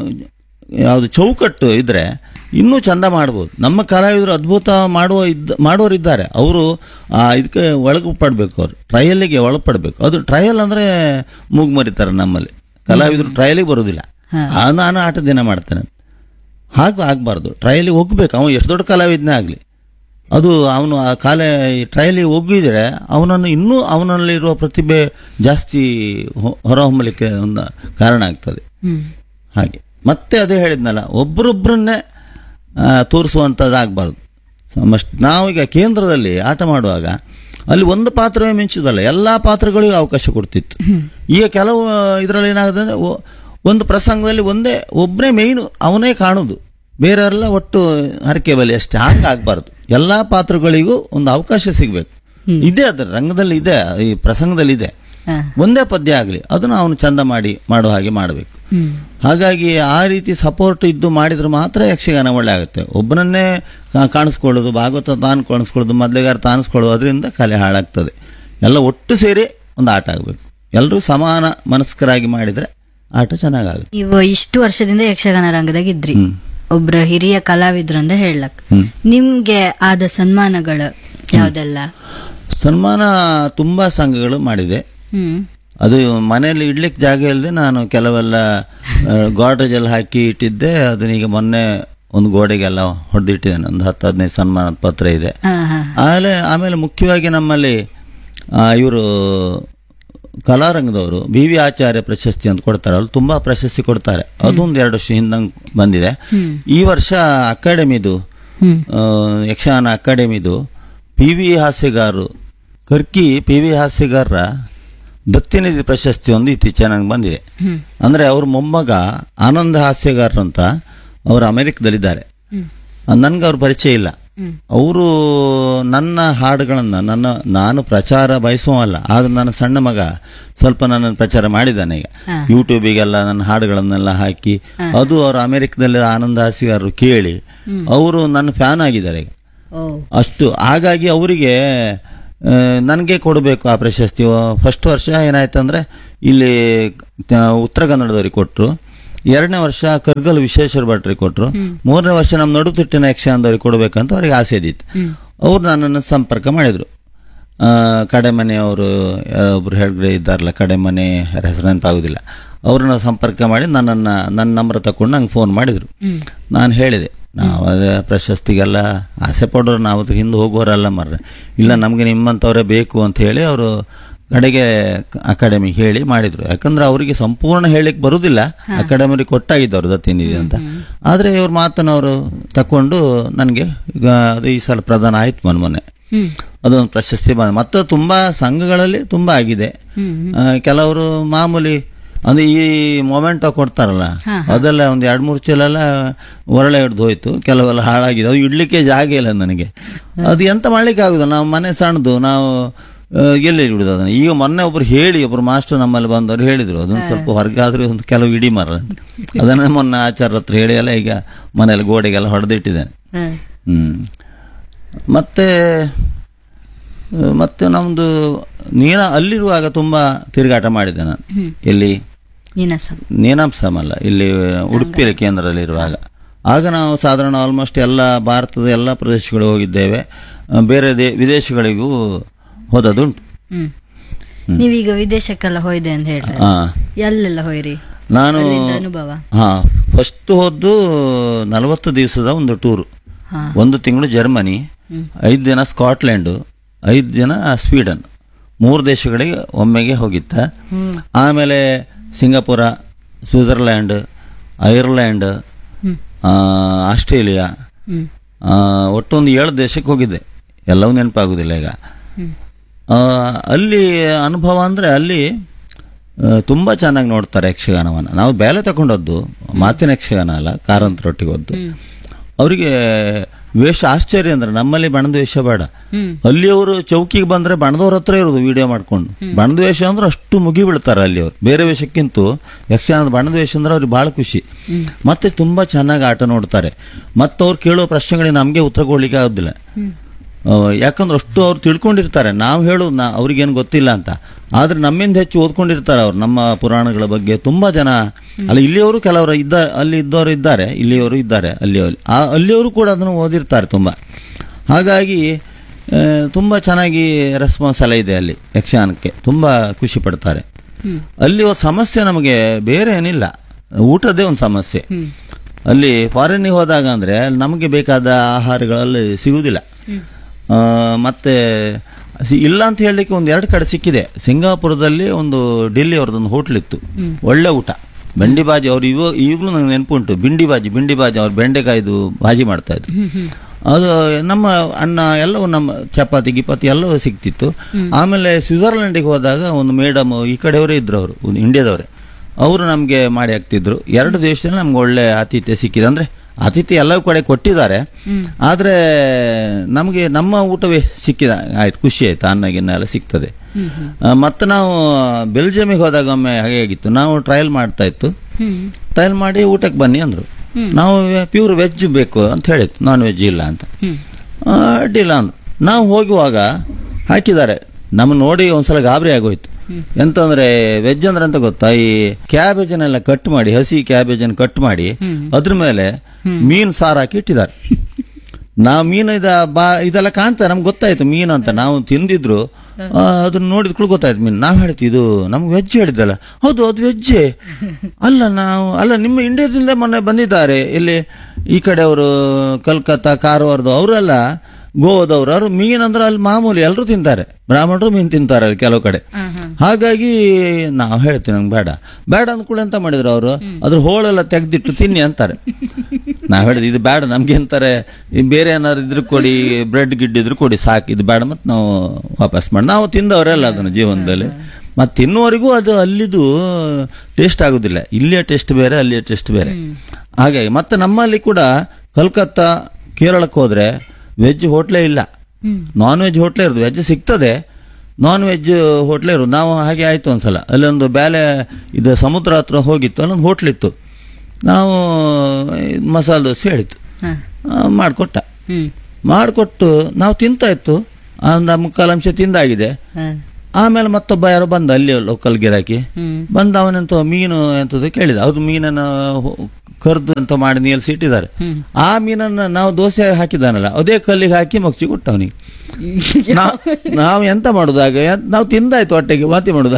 ಯಾವ್ದು ಚೌಕಟ್ಟು ಇದ್ರೆ ಇನ್ನೂ ಚಂದ ಮಾಡ್ಬೋದು. ನಮ್ಮ ಕಲಾವಿದರು ಅದ್ಭುತ ಮಾಡೋರಿದ್ದಾರೆ, ಅವರು ಇದಕ್ಕೆ ಒಳಗೆ ಪಡ್ಬೇಕು, ಅವರು ಟ್ರಯಲ್ಗೆ ಒಳಪಡ್ಬೇಕು. ಅದು ಟ್ರಯಲ್ ಅಂದ್ರೆ ಮೂಗ್ಮರಿತಾರೆ ನಮ್ಮಲ್ಲಿ ಕಲಾವಿದರು, ಟ್ರಯಲಿಗೆ ಬರೋದಿಲ್ಲ. ನಾನು ಆಟ ದಿನ ಮಾಡ್ತೇನೆ, ಹಾಗೆ ಆಗ್ಬಾರ್ದು. ಟ್ರಯಲಿಗೆ ಹೋಗ್ಬೇಕು, ಅವನು ಎಷ್ಟು ದೊಡ್ಡ ಕಲಾವಿದನೇ ಆಗ್ಲಿ, ಅದು ಅವನು ಆ ಟ್ರಯಲಿಗೆ ಹೋಗಿದ್ರೆ ಅವನನ್ನು ಇನ್ನೂ ಅವನಲ್ಲಿರುವ ಪ್ರತಿಭೆ ಜಾಸ್ತಿ ಹೊರಹೊಮ್ಮಲಿಕ್ಕೆ ಒಂದು ಕಾರಣ ಆಗ್ತದೆ. ಹಾಗೆ ಮತ್ತೆ ಅದೇ ಹೇಳಿದ್ನಲ್ಲ, ಒಬ್ಬರೊಬ್ಬರನ್ನೇ ತೋರಿಸುವಂಥದ್ದಾಗಬಾರ್ದು. ನಾವೀಗ ಕೇಂದ್ರದಲ್ಲಿ ಆಟ ಮಾಡುವಾಗ ಅಲ್ಲಿ ಒಂದು ಪಾತ್ರವೇ ಮಿಂಚುದಲ್ಲ, ಎಲ್ಲಾ ಪಾತ್ರಗಳಿಗೂ ಅವಕಾಶ ಕೊಡ್ತಿತ್ತು. ಈಗ ಕೆಲವು ಇದರಲ್ಲಿ ಏನಾಗುತ್ತೆ, ಒಂದು ಪ್ರಸಂಗದಲ್ಲಿ ಒಬ್ಬನೇ ಮೇಯ್ನು, ಅವನೇ ಕಾಣುದು, ಬೇರೆಯವರೆಲ್ಲ ಒಟ್ಟು ಹರಕೆ ಬಲಿ ಅಷ್ಟೇ. ಹಾಗಾಗಬಾರ್ದು, ಎಲ್ಲಾ ಪಾತ್ರಗಳಿಗೂ ಒಂದು ಅವಕಾಶ ಸಿಗ್ಬೇಕು. ಇದೆ, ಅದರ ರಂಗದಲ್ಲಿ ಇದೆ, ಈ ಪ್ರಸಂಗದಲ್ಲಿ ಇದೆ. ಒಂದೇ ಪದ್ಯ ಆಗಲಿ ಅದನ್ನು ಅವನು ಚಂದ ಮಾಡೋ ಹಾಗೆ ಮಾಡಬೇಕು. ಹಾಗಾಗಿ ಆ ರೀತಿ ಸಪೋರ್ಟ್ ಇದ್ದು ಮಾಡಿದ್ರೆ ಮಾತ್ರ ಯಕ್ಷಗಾನ ಒಳ್ಳೆ ಆಗುತ್ತೆ. ಒಬ್ಬನನ್ನೇ ಕಾಣಿಸ್ಕೊಳ್ಳೋದು, ಭಾಗವತ ತಾನು ಕಾಣಿಸ್ಕೊಳ್ಳೋದು, ಮೊದಲಿಗಾರ ತಾನಿಸ್ಕೊಳ್ಳೋದು, ಅದರಿಂದ ಕಲೆ ಹಾಳಾಗ್ತದೆ. ಎಲ್ಲ ಒಟ್ಟು ಸೇರಿ ಒಂದು ಆಟ ಆಗಬೇಕು, ಎಲ್ಲರೂ ಸಮಾನ ಮನಸ್ಕರಾಗಿ ಮಾಡಿದ್ರೆ ಆಟ ಚೆನ್ನಾಗುತ್ತೆ. ನೀವು ಇಷ್ಟು ವರ್ಷದಿಂದ ಯಕ್ಷಗಾನ ರಂಗದಾಗ ಇದ್ರಿ, ಒಬ್ರ ಹಿರಿಯ ಕಲಾವಿದ್ರು ಅಂತ ಹೇಳಕ್, ನಿಮ್ಗೆ ಆದ ಸನ್ಮಾನಗಳು ಯಾವ್ದೆಲ್ಲ? ಸನ್ಮಾನ ತುಂಬಾ ಸಂಘಗಳು ಮಾಡಿದೆ. ಅದು ಮನೆಯಲ್ಲಿ ಇಡ್ಲಿಕ್ಕೆ ಜಾಗ ಇಲ್ಲದೆ ನಾನು ಕೆಲವೆಲ್ಲ ಗಾಡ್ರೇಜ್ ಎಲ್ಲ ಹಾಕಿ ಇಟ್ಟಿದ್ದೆ. ಅದನ್ನೀಗ ಮೊನ್ನೆ ಒಂದು ಗೋಡೆಗೆಲ್ಲ ಹೊಡೆದಿಟ್ಟಿದ್ದೇನೆ. ಒಂದು 10-15 ಸನ್ಮಾನದ ಪತ್ರ ಇದೆ. ಆಮೇಲೆ ಮುಖ್ಯವಾಗಿ ನಮ್ಮಲ್ಲಿ ಇವರು ಕಲಾರಂಗದವರು BV ಆಚಾರ್ಯ ಪ್ರಶಸ್ತಿ ಅಂತ ಕೊಡ್ತಾರೆ, ಅಲ್ಲಿ ತುಂಬಾ ಪ್ರಶಸ್ತಿ ಕೊಡ್ತಾರೆ. ಅದೊಂದು 2 ವರ್ಷ ಹಿಂದಂಗ್ ಬಂದಿದೆ. ಈ ವರ್ಷ ಅಕಾಡೆಮಿದು, ಯಕ್ಷಗಾನ ಅಕಾಡೆಮಿದು PV ಹಾಸ್ಯಗಾರರು ಕರ್ಕಿ PV ಹಾಸ್ಯಗಾರರ ದತ್ತಿನಿಧಿ ಪ್ರಶಸ್ತಿ ಒಂದು ಇತ್ತೀಚೆಗೆ ನಂಗೆ ಬಂದಿದೆ. ಅಂದ್ರೆ ಅವ್ರ ಮೊಮ್ಮಗ ಆನಂದ ಹಾಸ್ಯಗಾರರು ಅಂತ ಅವರು ಅಮೆರಿಕದಲ್ಲಿದ್ದಾರೆ. ನನ್ಗೆ ಅವ್ರ ಪರಿಚಯ ಇಲ್ಲ, ಅವರು ನನ್ನ ಹಾಡುಗಳನ್ನ ನಾನು ಪ್ರಚಾರ ಬಯಸುವಲ್ಲ, ಆದ್ರೆ ನನ್ನ ಸಣ್ಣ ಮಗ ಸ್ವಲ್ಪ ನನ್ನನ್ನು ಪ್ರಚಾರ ಮಾಡಿದ್ದಾನೆ. ಈಗ ಯೂಟ್ಯೂಬಿಗೆಲ್ಲ ನನ್ನ ಹಾಡುಗಳನ್ನೆಲ್ಲ ಹಾಕಿ ಅದು ಅವರು ಅಮೆರಿಕದಲ್ಲಿ ಆನಂದ ಹಾಸಿಗಾರರು ಕೇಳಿ ಅವರು ನನ್ನ ಫ್ಯಾನ್ ಆಗಿದ್ದಾರೆ ಈಗ. ಅಷ್ಟು ಹಾಗಾಗಿ ಅವರಿಗೆ ನನಗೆ ಕೊಡಬೇಕು ಆ ಪ್ರಶಸ್ತಿ. ಫಸ್ಟ್ ವರ್ಷ ಏನಾಯ್ತಂದ್ರೆ ಇಲ್ಲಿ ಉತ್ತರ ಕನ್ನಡದವ್ರಿಗೆ ಕೊಟ್ಟರು, 2ನೇ ವರ್ಷ ಕರ್ಗಲ್ ವಿಶ್ವೇಶ್ವರ ಭಟ್ರಿಗೆ ಕೊಟ್ಟರು, 3ನೇ ವರ್ಷ ನಮ್ಮ ನಡುತಿಟ್ಟಿನ ಯಕ್ಷಗಾನದವ್ರಿಗೆ ಕೊಡಬೇಕಂತ ಅವ್ರಿಗೆ ಆಸೆ ಇದ್ದಿತ್ತು. ಅವ್ರು ನನ್ನನ್ನು ಸಂಪರ್ಕ ಮಾಡಿದ್ರು. ಕಡೆಮನೆಯವರು ಒಬ್ರು ಹೇಳಿದ್ರೆ ಇದ್ದಾರಲ್ಲ, ಕಡೆಮನೆ ಹೆಸರು ನೆನಪಾಗುದಿಲ್ಲ, ಅವ್ರನ್ನ ಸಂಪರ್ಕ ಮಾಡಿ ನನ್ನ ನಂಬರ್ ತಕೊಂಡು ನಂಗೆ ಫೋನ್ ಮಾಡಿದ್ರು. ನಾನು ಹೇಳಿದೆ, ನಾವು ಅದೇ ಪ್ರಶಸ್ತಿಗೆಲ್ಲ ಆಸೆ ಪಡೋರು, ನಾವು ಹಿಂದೆ ಹೋಗೋರಲ್ಲ ಮರ್ರೆ, ಇಲ್ಲ ನಮಗೆ ನಿಮ್ಮಂಥವರೇ ಬೇಕು ಅಂತ ಹೇಳಿ ಅವರು ಕಡೆಗೆ ಅಕಾಡೆಮಿ ಹೇಳಿ ಮಾಡಿದ್ರು. ಯಾಕಂದ್ರೆ ಅವರಿಗೆ ಸಂಪೂರ್ಣ ಹೇಳಿಕ್ ಬರುದಿಲ್ಲ, ಅಕಾಡೆಮಿಗೆ ಕೊಟ್ಟಾಗಿದ್ದವ್ರು ದತ್ತಿನಿಧಿ ಅಂತ. ಆದ್ರೆ ಇವ್ರ ಮಾತನ್ನ ಅವರು ತಕೊಂಡು ನನಗೆ ಈಗ ಅದು ಈ ಸಲ ಪ್ರದಾನ ಆಯ್ತು ಮೊನ್ನೆ. ಅದೊಂದು ಪ್ರಶಸ್ತಿ ಬಂದ. ಮತ್ತೆ ತುಂಬಾ ಸಂಘಗಳಲ್ಲಿ ತುಂಬಾ ಆಗಿದೆ. ಕೆಲವರು ಮಾಮೂಲಿ ಅಂದ್ರೆ ಈ ಮೊಮೆಂಟ್ ಕೊಡ್ತಾರಲ್ಲ, ಅದೆಲ್ಲ ಒಂದ್ 2-3 ಚೀಲ ಎಲ್ಲ ಹೊರಳೆ ಹಿಡ್ದು ಹೋಯ್ತು, ಕೆಲವೆಲ್ಲ ಹಾಳಾಗಿದೆ. ಅದು ಇಡ್ಲಿಕ್ಕೆ ಜಾಗ ಇಲ್ಲ ನನಗೆ. ಅದು ಎಂತ ಮಾಡ್ಲಿಕ್ಕೆ ಆಗುದು, ನಾವು ಮನೆ ಸಣ್ಣದು, ನಾವು ಎಲ್ಲಿ ಇಡುದು ಅದನ್ನ. ಈಗ ಮೊನ್ನೆ ಒಬ್ರು ಮಾಸ್ಟರ್ ನಮ್ಮಲ್ಲಿ ಬಂದವರು ಹೇಳಿದ್ರು, ಅದನ್ನ ಸ್ವಲ್ಪ ಹೊರಗಾದ್ರೆ ಒಂದು ಕೆಲವು ಇಡಿ ಮರ ಅಂತ. ಅದನ್ನ ಮೊನ್ನೆ ಆಚಾರ ಹತ್ರ ಹೇಳಿ ಎಲ್ಲ ಈಗ ಮನೇಲಿ ಗೋಡೆಗೆಲ್ಲ ಹೊಡೆದಿಟ್ಟಿದ್ದೇನೆ. ಮತ್ತೆ ನಮ್ದು ಅಲ್ಲಿರುವಾಗ ತುಂಬಾ ತಿರುಗಾಟ ಮಾಡಿದ್ದೆ ನಾನು. ಎಲ್ಲಿ ನೀನಾಂಸಮ್ ಅಲ್ಲ, ಇಲ್ಲಿ ಉಡುಪಿ ಕೇಂದ್ರದಲ್ಲಿರುವಾಗ. ಆಗ ನಾವು ಸಾಧಾರಣ ಆಲ್ಮೋಸ್ಟ್ ಎಲ್ಲ ಭಾರತದ ಎಲ್ಲ ಪ್ರದೇಶಗಳು ಹೋಗಿದ್ದೇವೆ, ಬೇರೆ ವಿದೇಶಗಳಿಗೂ ಹೋದದುಂಟು. ನೀವೀಗ ವಿದೇಶಕ್ಕೆಲ್ಲ ಹೋಯ್ದೆ ಅಂತ ಹೇಳ್ರಿ, ಎಲ್ಲೆಲ್ಲ ಹೋಯ್ರಿ? ನಾನು ಫಸ್ಟ್ ಹೋದ್ದು 40 ದಿವಸದ ಒಂದು ಟೂರ್. 1 ತಿಂಗಳು ಜರ್ಮನಿ, 5 ದಿನ ಸ್ಕಾಟ್ಲೆಂಡ್, 5 ದಿನ ಸ್ವೀಡನ್, 3 ದೇಶಗಳಿಗೆ ಒಮ್ಮೆಗೆ ಹೋಗಿತ್ತ. ಆಮೇಲೆ ಸಿಂಗಾಪುರ, ಸ್ವಿಟ್ಜರ್ಲ್ಯಾಂಡ್, ಐರ್ಲ್ಯಾಂಡ್, ಆಸ್ಟ್ರೇಲಿಯಾ, ಒಟ್ಟು ಒಂದು 7 ದೇಶಕ್ಕೆ ಹೋಗಿದ್ದೆ. ಎಲ್ಲವೂ ನೆನಪಾಗುದಿಲ್ಲ ಈಗ. ಅಲ್ಲಿ ಅನುಭವ ಅಂದ್ರೆ ಅಲ್ಲಿ ತುಂಬಾ ಚೆನ್ನಾಗಿ ನೋಡ್ತಾರೆ ಯಕ್ಷಗಾನವನ್ನ. ನಾವು ಬೇಲೆ ತಗೊಂಡದ್ದು ಮಾತಿನ ಯಕ್ಷಗಾನ ಅಲ್ಲ, ಕಾರಂತರೊಟ್ಟಿಗೆ ಹೋದ್ದು. ಅವರಿಗೆ ವೇಷ ಆಶ್ಚರ್ಯ ಅಂದ್ರೆ ನಮ್ಮಲ್ಲಿ ಬಣದ ವೇಷ ಬೇಡ. ಅಲ್ಲಿ ಅವರು ಚೌಕಿಗೆ ಬಂದ್ರೆ ಬಣದವ್ರ ಹತ್ರ ಇರೋದು ವಿಡಿಯೋ ಮಾಡ್ಕೊಂಡು. ಬಣದ ವೇಷ ಅಂದ್ರೆ ಅಷ್ಟು ಮುಗಿ ಬೀಳ್ತಾರೆ ಅಲ್ಲಿ ಅವರು. ಬೇರೆ ವೇಷಕ್ಕಿಂತ ಯಕ್ಷಗಾನದ ಬಣದ ವೇಷ ಅಂದ್ರೆ ಅವ್ರಿಗೆ ಬಹಳ ಖುಷಿ. ಮತ್ತೆ ತುಂಬಾ ಚೆನ್ನಾಗಿ ಆಟ ನೋಡ್ತಾರೆ. ಮತ್ತೆ ಅವ್ರು ಕೇಳೋ ಪ್ರಶ್ನೆಗಳಿಗೆ ನಮ್ಗೆ ಉತ್ತರ ಕೊಡ್ಲಿಕ್ಕೆ ಆಗೋದಿಲ್ಲ. ಯಾಕಂದ್ರೆ ಅಷ್ಟು ಅವ್ರು ತಿಳ್ಕೊಂಡಿರ್ತಾರೆ. ನಾವು ಹೇಳೋದು ಅವ್ರಿಗೇನು ಗೊತ್ತಿಲ್ಲ ಅಂತ, ಆದ್ರೆ ನಮ್ಮಿಂದ ಹೆಚ್ಚು ಓದ್ಕೊಂಡಿರ್ತಾರೆ ಅವ್ರು ನಮ್ಮ ಪುರಾಣಗಳ ಬಗ್ಗೆ. ತುಂಬಾ ಜನ ಅಲ್ಲ, ಇಲ್ಲಿಯವರು ಕೆಲವರು ಅಲ್ಲಿ ಇದ್ದವರು ಇದ್ದಾರೆ, ಇಲ್ಲಿಯವರು ಇದ್ದಾರೆ, ಅಲ್ಲಿಯವರು ಕೂಡ ಅದನ್ನು ಓದಿರ್ತಾರೆ ತುಂಬಾ. ಹಾಗಾಗಿ ತುಂಬಾ ಚೆನ್ನಾಗಿ ರೆಸ್ಪಾನ್ಸ್ ಎಲ್ಲ ಇದೆ ಅಲ್ಲಿ ಯಕ್ಷಗಾನಕ್ಕೆ. ತುಂಬಾ ಖುಷಿ ಪಡ್ತಾರೆ. ಅಲ್ಲಿ ಒಂದು ಸಮಸ್ಯೆ ನಮಗೆ ಬೇರೆ ಏನಿಲ್ಲ, ಊಟದೇ ಒಂದು ಸಮಸ್ಯೆ. ಅಲ್ಲಿ ಫಾರಿನ್ಗೆ ಹೋದಾಗ ಅಂದ್ರೆ ನಮಗೆ ಬೇಕಾದ ಆಹಾರಗಳಲ್ಲಿ ಸಿಗುವುದಿಲ್ಲ. ಮತ್ತೆ ಇಲ್ಲ ಅಂತ ಹೇಳಲಿಕ್ಕೆ 1-2 ಕಡೆ ಸಿಕ್ಕಿದೆ. ಸಿಂಗಾಪುರದಲ್ಲಿ ಒಂದು ಡೆಲ್ಲಿ ಅವ್ರದ್ದೊಂದು ಹೋಟ್ಲ್ ಇತ್ತು, ಒಳ್ಳೆ ಊಟ. ಬೆಂಡಿ ಬಾಜಿ ಅವ್ರು ಈಗಲೂ ನಂಗೆ ನೆನಪುಂಟು. ಬಿಂಡಿ ಬಾಜಿ ಅವ್ರು ಬೆಂಡೆಕಾಯ್ದು ಭಾಜಿ ಮಾಡ್ತಾ ಇದ್ರು. ಅದು ನಮ್ಮ ಅನ್ನ ಎಲ್ಲವೂ, ನಮ್ಮ ಚಪಾತಿ ಗಿಪಾತಿ ಎಲ್ಲವೂ ಸಿಕ್ತಿತ್ತು. ಆಮೇಲೆ ಸ್ವಿಟ್ಜರ್ಲೆಂಡಿಗೆ ಹೋದಾಗ ಒಂದು ಮೇಡಮ್ ಈ ಕಡೆಯವರೇ ಇದ್ರು, ಅವರು ಇಂಡಿಯಾದವರೇ, ಅವರು ನಮ್ಗೆ ಮಾಡಿ ಹಾಕ್ತಿದ್ರು. 2 ದೇಶದಲ್ಲಿ ನಮ್ಗೆ ಒಳ್ಳೆ ಆತಿಥ್ಯ ಸಿಕ್ಕಿದೆ. ಅಂದ್ರೆ ಆತಿಥ್ಯ ಎಲ್ಲವೂ ಕಡೆ ಕೊಟ್ಟಿದ್ದಾರೆ, ಆದ್ರೆ ನಮಗೆ ನಮ್ಮ ಊಟವೇ ಸಿಕ್ಕಿದ ಆಯ್ತು, ಖುಷಿ ಆಯ್ತು. ಅನ್ನ ಗಿನ್ನ ಎಲ್ಲ ಸಿಗ್ತದೆ. ಮತ್ತೆ ನಾವು ಬೆಲ್ಜಿಯಮಿಗೆ ಹೋದಾಗ ಒಮ್ಮೆ ಹಾಗೆ ಆಗಿತ್ತು. ನಾವು ಟ್ರಯಲ್ ಮಾಡ್ತಾ ಇತ್ತು, ಟ್ರಯಲ್ ಮಾಡಿ ಊಟಕ್ಕೆ ಬನ್ನಿ ಅಂದ್ರು. ನಾವು ಪ್ಯೂರ್ ವೆಜ್ ಬೇಕು ಅಂತ ಹೇಳಿತ್ತು, ನಾನ್ ವೆಜ್ ಇಲ್ಲ ಅಂತ. ಅಡ್ಡಿಲ್ಲ ಅಂದ್ರು. ನಾವು ಹೋಗುವಾಗ ಹಾಕಿದ್ದಾರೆ. ನಮ್ಮ ನೋಡಿ ಒಂದ್ಸಲ ಗಾಬರಿ ಆಗೋಯ್ತು. ಎಂತಂದ್ರೆ ವೆಜ್ ಅಂದ್ರೆ ಅಂತ ಗೊತ್ತಾ, ಈ ಕ್ಯಾಬೇಜನ್ನೆಲ್ಲ ಕಟ್ ಮಾಡಿ, ಹಸಿ ಕ್ಯಾಬೇಜನ್ ಕಟ್ ಮಾಡಿ ಅದ್ರ ಮೇಲೆ ಮೀನು ಸಾರು ಹಾಕಿ ಇಟ್ಟಿದ್ದಾರೆ. ನಾವು ಮೀನು ಇದೆಲ್ಲ ಕಾಣ್ತಾ ನಮ್ಗೆ ಗೊತ್ತಾಯ್ತು ಮೀನು ಅಂತ. ನಾವು ತಿಂದಿದ್ರು, ಅದನ್ನ ನೋಡಿದ್ಕೂ ಗೊತ್ತಾಯ್ತು ಮೀನು. ನಾವು ಹೇಳ್ತೀವಿ ಇದು ನಮ್ಗೆ ವೆಜ್ ಹೇಳಿದ್ದಲ್ಲ. ಹೌದು, ಅದು ವೆಜ್ಜೇ. ಅಲ್ಲ ನಿಮ್ಮ ಇಂಡಿಯಾದಿಂದ ಮೊನ್ನೆ ಬಂದಿದ್ದಾರೆ ಇಲ್ಲಿ ಈ ಕಡೆ ಅವರು, ಕಲ್ಕತ್ತಾ, ಕಾರವಾರದು ಅವರೆಲ್ಲ, ಗೋವಾದವ್ರು. ಅವರು ಮೀನಂದ್ರೆ ಅಲ್ಲಿ ಮಾಮೂಲಿ ಎಲ್ಲರೂ ತಿಂತಾರೆ, ಬ್ರಾಹ್ಮಣರು ಮೀನು ತಿಂತಾರೆ ಅಲ್ಲಿ ಕೆಲವು ಕಡೆ. ಹಾಗಾಗಿ ನಾವು ಹೇಳ್ತೀವಿ ನಂಗೆ ಬೇಡ ಅಂದ್ಕೂಡ ಎಂತ ಮಾಡಿದ್ರು ಅವರು, ಅದ್ರ ಹೋಳೆಲ್ಲ ತೆಗ್ದಿಟ್ಟು ತಿನ್ನಿ ಅಂತಾರೆ. ನಾವ್ ಹೇಳಿದ್ವಿ ಇದು ಬೇಡ ನಮ್ಗೆ ಅಂತಾರೆ, ಬೇರೆ ಏನಾದ್ರು ಇದ್ರು ಕೊಡಿ, ಬ್ರೆಡ್ ಗಿಡ್ಡಿದ್ರು ಕೊಡಿ, ಸಾಕು, ಇದು ಬೇಡ. ಮತ್ತೆ ನಾವು ವಾಪಸ್ ಮಾಡಿ, ನಾವು ತಿಂದವರೆಲ್ಲ ಅದನ್ನು ಜೀವನದಲ್ಲಿ. ಮತ್ತೆ ತಿನ್ನುವವರೆಗೂ ಅದು ಅಲ್ಲಿದು ಟೇಸ್ಟ್ ಆಗುದಿಲ್ಲ. ಇಲ್ಲಿಯ ಟೇಸ್ಟ್ ಬೇರೆ, ಅಲ್ಲಿಯ ಟೇಸ್ಟ್ ಬೇರೆ. ಹಾಗಾಗಿ ಮತ್ತೆ ನಮ್ಮಲ್ಲಿ ಕೂಡ ಕಲ್ಕತ್ತಾ, ಕೇರಳಕ್ಕೆ ಹೋದ್ರೆ ವೆಜ್ ಹೋಟ್ಲೇ ಇಲ್ಲ, ನಾನ್ ವೆಜ್ ಹೋಟ್ಲೇ ಇರೋದು. ವೆಜ್ ಸಿಗ್ತದೆ, ನಾನ್ ವೆಜ್ ಹೋಟ್ಲೇ ಇರೋದು. ನಾವು ಹಾಗೆ ಆಯ್ತು ಒಂದ್ಸಲ, ಅಲ್ಲೊಂದು ಬ್ಯಾಲೆ ಇದು ಸಮುದ್ರ ಹತ್ರ ಹೋಗಿತ್ತು, ಅಲ್ಲೊಂದು ಹೋಟ್ಲಿತ್ತು. ನಾವು ಮಸಾಲೆ ದೋಸೆ ಹೇಳಿತ್ತು, ಮಾಡಿಕೊಟ್ಟ. ಮಾಡಿಕೊಟ್ಟು ನಾವು ತಿಂತಾ ಇತ್ತು, ಒಂದು ಮುಕ್ಕಾಲು ಅಂಶ ತಿಂದಾಗಿದೆ. ಆಮೇಲೆ ಮತ್ತೊಬ್ಬ ಯಾರೋ ಬಂದ, ಅಲ್ಲಿ ಲೋಕಲ್ ಗಿರಾಕಿ ಬಂದ, ಅವನೆಂತ ಮೀನು ಎಂತದ್ದು ಕೇಳಿದ. ಅದು ಮೀನನ್ನು ಕರ್ದು ಅಂತ ಮಾಡಿ ನೀಲ್ಸಿ ಇಟ್ಟಿದ್ದಾರೆ. ಆ ಮೀನನ್ನ ನಾವು ದೋಸೆ ಹಾಕಿದಾನಲ್ಲ, ಅದೇ ಕಲ್ಲಿಗೆ ಹಾಕಿ ಮಗ್ಸಿ ಕೊಟ್ಟ ಅವನಿಗೆ. ನಾವು ಎಂತ ಮಾಡುದಾಗ ನಾವು ತಿಂದಾಯ್ತು, ಹೊಟ್ಟೆಗೆ ವಾತಿ ಮಾಡುದ.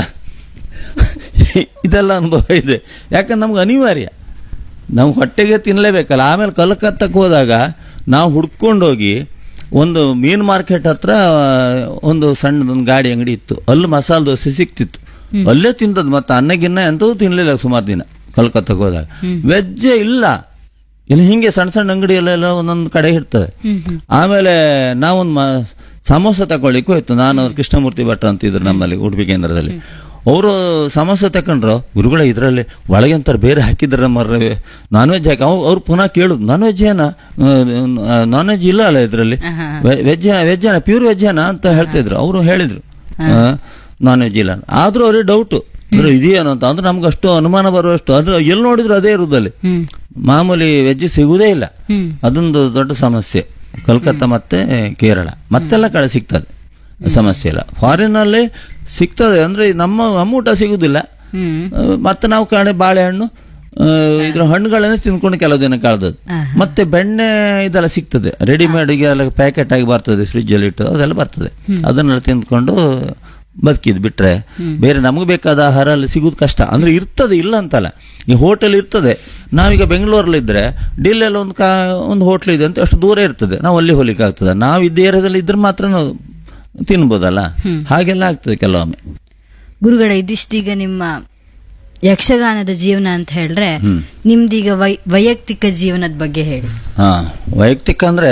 ಇದೆಲ್ಲ ಅನುಭವ ಇದೆ, ಯಾಕಂದ್ರೆ ನಮ್ಗೆ ಅನಿವಾರ್ಯ, ನಾವು ಹೊಟ್ಟೆಗೆ ತಿನ್ನಲೇಬೇಕಲ್ಲ. ಆಮೇಲೆ ಕಲ್ಕತ್ತಕ್ಕೆ ಹೋದಾಗ ನಾವು ಹುಡ್ಕೊಂಡೋಗಿ ಒಂದು ಮೀನ್ ಮಾರ್ಕೆಟ್ ಹತ್ರ ಒಂದು ಸಣ್ಣದೊಂದು ಗಾಡಿ ಅಂಗಡಿ ಇತ್ತು, ಅಲ್ಲಿ ಮಸಾಲೆ ದೋಸೆ ಸಿಕ್ತಿತ್ತು, ಅಲ್ಲೇ ತಿಂದದ್ದು. ಮತ್ತೆ ಅನ್ನಗಿನ್ನ ಎಂತೂ ತಿನ್ಲಿಲ್ಲ ಸುಮಾರು ದಿನ ಕಲ್ಕತ್ತಕ್ಕೆ ಹೋದಾಗ. ವೆಜ್ಜೇ ಇಲ್ಲ, ಇಲ್ಲಿ ಹಿಂಗೆ ಸಣ್ಣ ಸಣ್ಣ ಅಂಗಡಿ ಎಲ್ಲ ಒಂದೊಂದು ಕಡೆ ಇರ್ತದೆ. ಆಮೇಲೆ ನಾವೊಂದು ಸಮೋಸ ತಗೊಳ್ಳಿಕ್ಕೂ ಹೋಯ್ತು. ನಾನು ಕೃಷ್ಣಮೂರ್ತಿ ಭಟ್ ಅಂತಿದ್ರು ನಮ್ಮಲ್ಲಿ ಉಡುಪಿ ಕೇಂದ್ರದಲ್ಲಿ. ಅವರು ಸಮೋಸ ತಕೊಂಡ್ರು, ಗುರುಗಳ ಇದರಲ್ಲಿ ಒಳಗೆ ಅಂತಾರೆ ಬೇರೆ ಹಾಕಿದ್ರ ಮರ್ರೆ ನಾನ್ ವೆಜ್ ಹಾಕಿ. ಅವ್ರು ಪುನಃ ಕೇಳುದು, ನಾನ್ ವೆಜ್ ಏನ, ನಾನ್ ವೆಜ್ ಇಲ್ಲ ಅಲ್ಲ ಇದರಲ್ಲಿ, ವೆಜ್ ಏನ, ಪ್ಯೂರ್ ವೆಜ್ ಏನ ಅಂತ ಹೇಳ್ತಾ ಇದ್ರು. ಅವರು ಹೇಳಿದ್ರು ನಾನ್ ವೆಜ್ ಇಲ್ಲ. ಆದ್ರೂ ಅವ್ರಿಗೆ ಡೌಟು, ಅಂದ್ರೆ ಇದೇನು ಅಂತ. ಅಂದ್ರೆ ನಮ್ಗೆ ಅಷ್ಟು ಅನುಮಾನ ಬರುವಷ್ಟು, ಅದು ಎಲ್ಲಿ ನೋಡಿದ್ರು ಅದೇ ಇರುದಲ್ಲಿ, ಮಾಮೂಲಿ ವೆಜ್ ಸಿಗುವುದೇ ಇಲ್ಲ. ಅದೊಂದು ದೊಡ್ಡ ಸಮಸ್ಯೆ ಕಲ್ಕತ್ತಾ ಮತ್ತೆ ಕೇರಳ. ಮತ್ತೆಲ್ಲ ಕಡೆ ಸಿಗ್ತದೆ, ಸಮಸ್ಯೆ ಇಲ್ಲ. ಫಾರಿನ್ ಅಲ್ಲಿ ಸಿಗ್ತದೆ, ಅಂದ್ರೆ ನಮ್ಮ ಊಟ ಸಿಗುದಿಲ್ಲ. ಮತ್ತೆ ನಾವು ಕಾಣೆ ಬಾಳೆಹಣ್ಣು ಇದ್ರ ಹಣ್ಣುಗಳನ್ನೇ ತಿಂದ್ಕೊಂಡು ಕೆಲವು ದಿನ ಕಳೆದದ್ದು. ಮತ್ತೆ ಬೆಣ್ಣೆ ಇದೆಲ್ಲ ಸಿಗ್ತದೆ, ರೆಡಿಮೇಡ್ ಎಲ್ಲ ಪ್ಯಾಕೆಟ್ ಆಗಿ ಬರ್ತದೆ, ಫ್ರಿಜ್ ಅಲ್ಲಿ ಇಟ್ಟು ಅದೆಲ್ಲ ಬರ್ತದೆ. ಅದನ್ನೆಲ್ಲ ತಿಂದ್ಕೊಂಡು ಬದುಕಿದ್ ಬಿಟ್ರೆ ಬೇರೆ ನಮಗೆ ಬೇಕಾದ ಆಹಾರ ಅಲ್ಲಿ ಸಿಗುದು ಕಷ್ಟ. ಅಂದ್ರೆ ಇರ್ತದೆ, ಇಲ್ಲ ಅಂತಲ್ಲ, ಈ ಹೋಟೆಲ್ ಇರ್ತದೆ. ನಾವೀಗ ಬೆಂಗಳೂರಲ್ಲಿ ಇದ್ರೆ ಡಿಲ್ಲೆಲ್ಲ ಒಂದು ಹೋಟ್ಲ್ ಇದೆ ಅಂತ, ಅಷ್ಟು ದೂರ ಇರ್ತದೆ, ನಾವು ಅಲ್ಲಿ ಹೋಗ್ಲಿಕ್ಕೆ ಆಗ್ತದೆ. ನಾವು ಇದ್ದ ಏರಿಯಾದಲ್ಲಿ ಇದ್ರೆ ಮಾತ್ರ ನಾವು ತಿನ್ಬೋದಲ್ಲ, ಹಾಗೆಲ್ಲ ಆಗ್ತದೆ ಕೆಲವೊಮ್ಮೆ. ಗುರುಗಳ ಇದಿಷ್ಟೀಗ ನಿಮ್ಮ ಯಕ್ಷಗಾನದ ಜೀವನ ಅಂತ ಹೇಳಿದ್ರೆ, ನಿಮ್ದೀಗ ವೈಯಕ್ತಿಕ ಜೀವನದ ಬಗ್ಗೆ ಹೇಳಿ. ವೈಯಕ್ತಿಕ ಅಂದ್ರೆ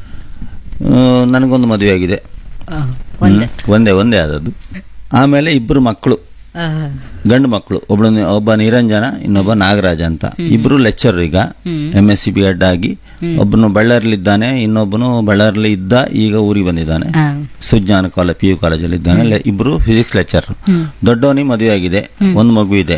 ನನಗೊಂದು ಮದುವೆ ಆಗಿದೆ, ಒಂದೇ ಆದದ್ದು. ಆಮೇಲೆ ಇಬ್ರು ಮಕ್ಕಳು, ಗಂಡು ಮಕ್ಕಳು, ಒಬ್ಬ ನಿರಂಜನ, ಇನ್ನೊಬ್ಬ ನಾಗರಾಜ ಅಂತ. ಇಬ್ರು ಲೆಕ್ಚರ್, ಈಗ MSc B.Ed ಆಗಿ. ಒಬ್ಬನು ಬಳ್ಳಾರಿಲಿದ್ದಾನೆ, ಇನ್ನೊಬ್ಬನು ಬಳ್ಳಾರಿಲಿ ಇದ್ದ, ಈಗ ಊರಿಗೆ ಬಂದಿದ್ದಾನೆ. ಸುಜ್ಞಾನ ಕಾಲೇಜ್ PU ಕಾಲೇಜಲ್ಲಿ ಇದ್ದಾನೆ. ಇಬ್ರು ಫಿಸಿಕ್ಸ್ ಲೆಕ್ಚರ್. ದೊಡ್ಡವನಿಗೆ ಮದುವೆ ಆಗಿದೆ, ಒಂದು ಮಗು ಇದೆ.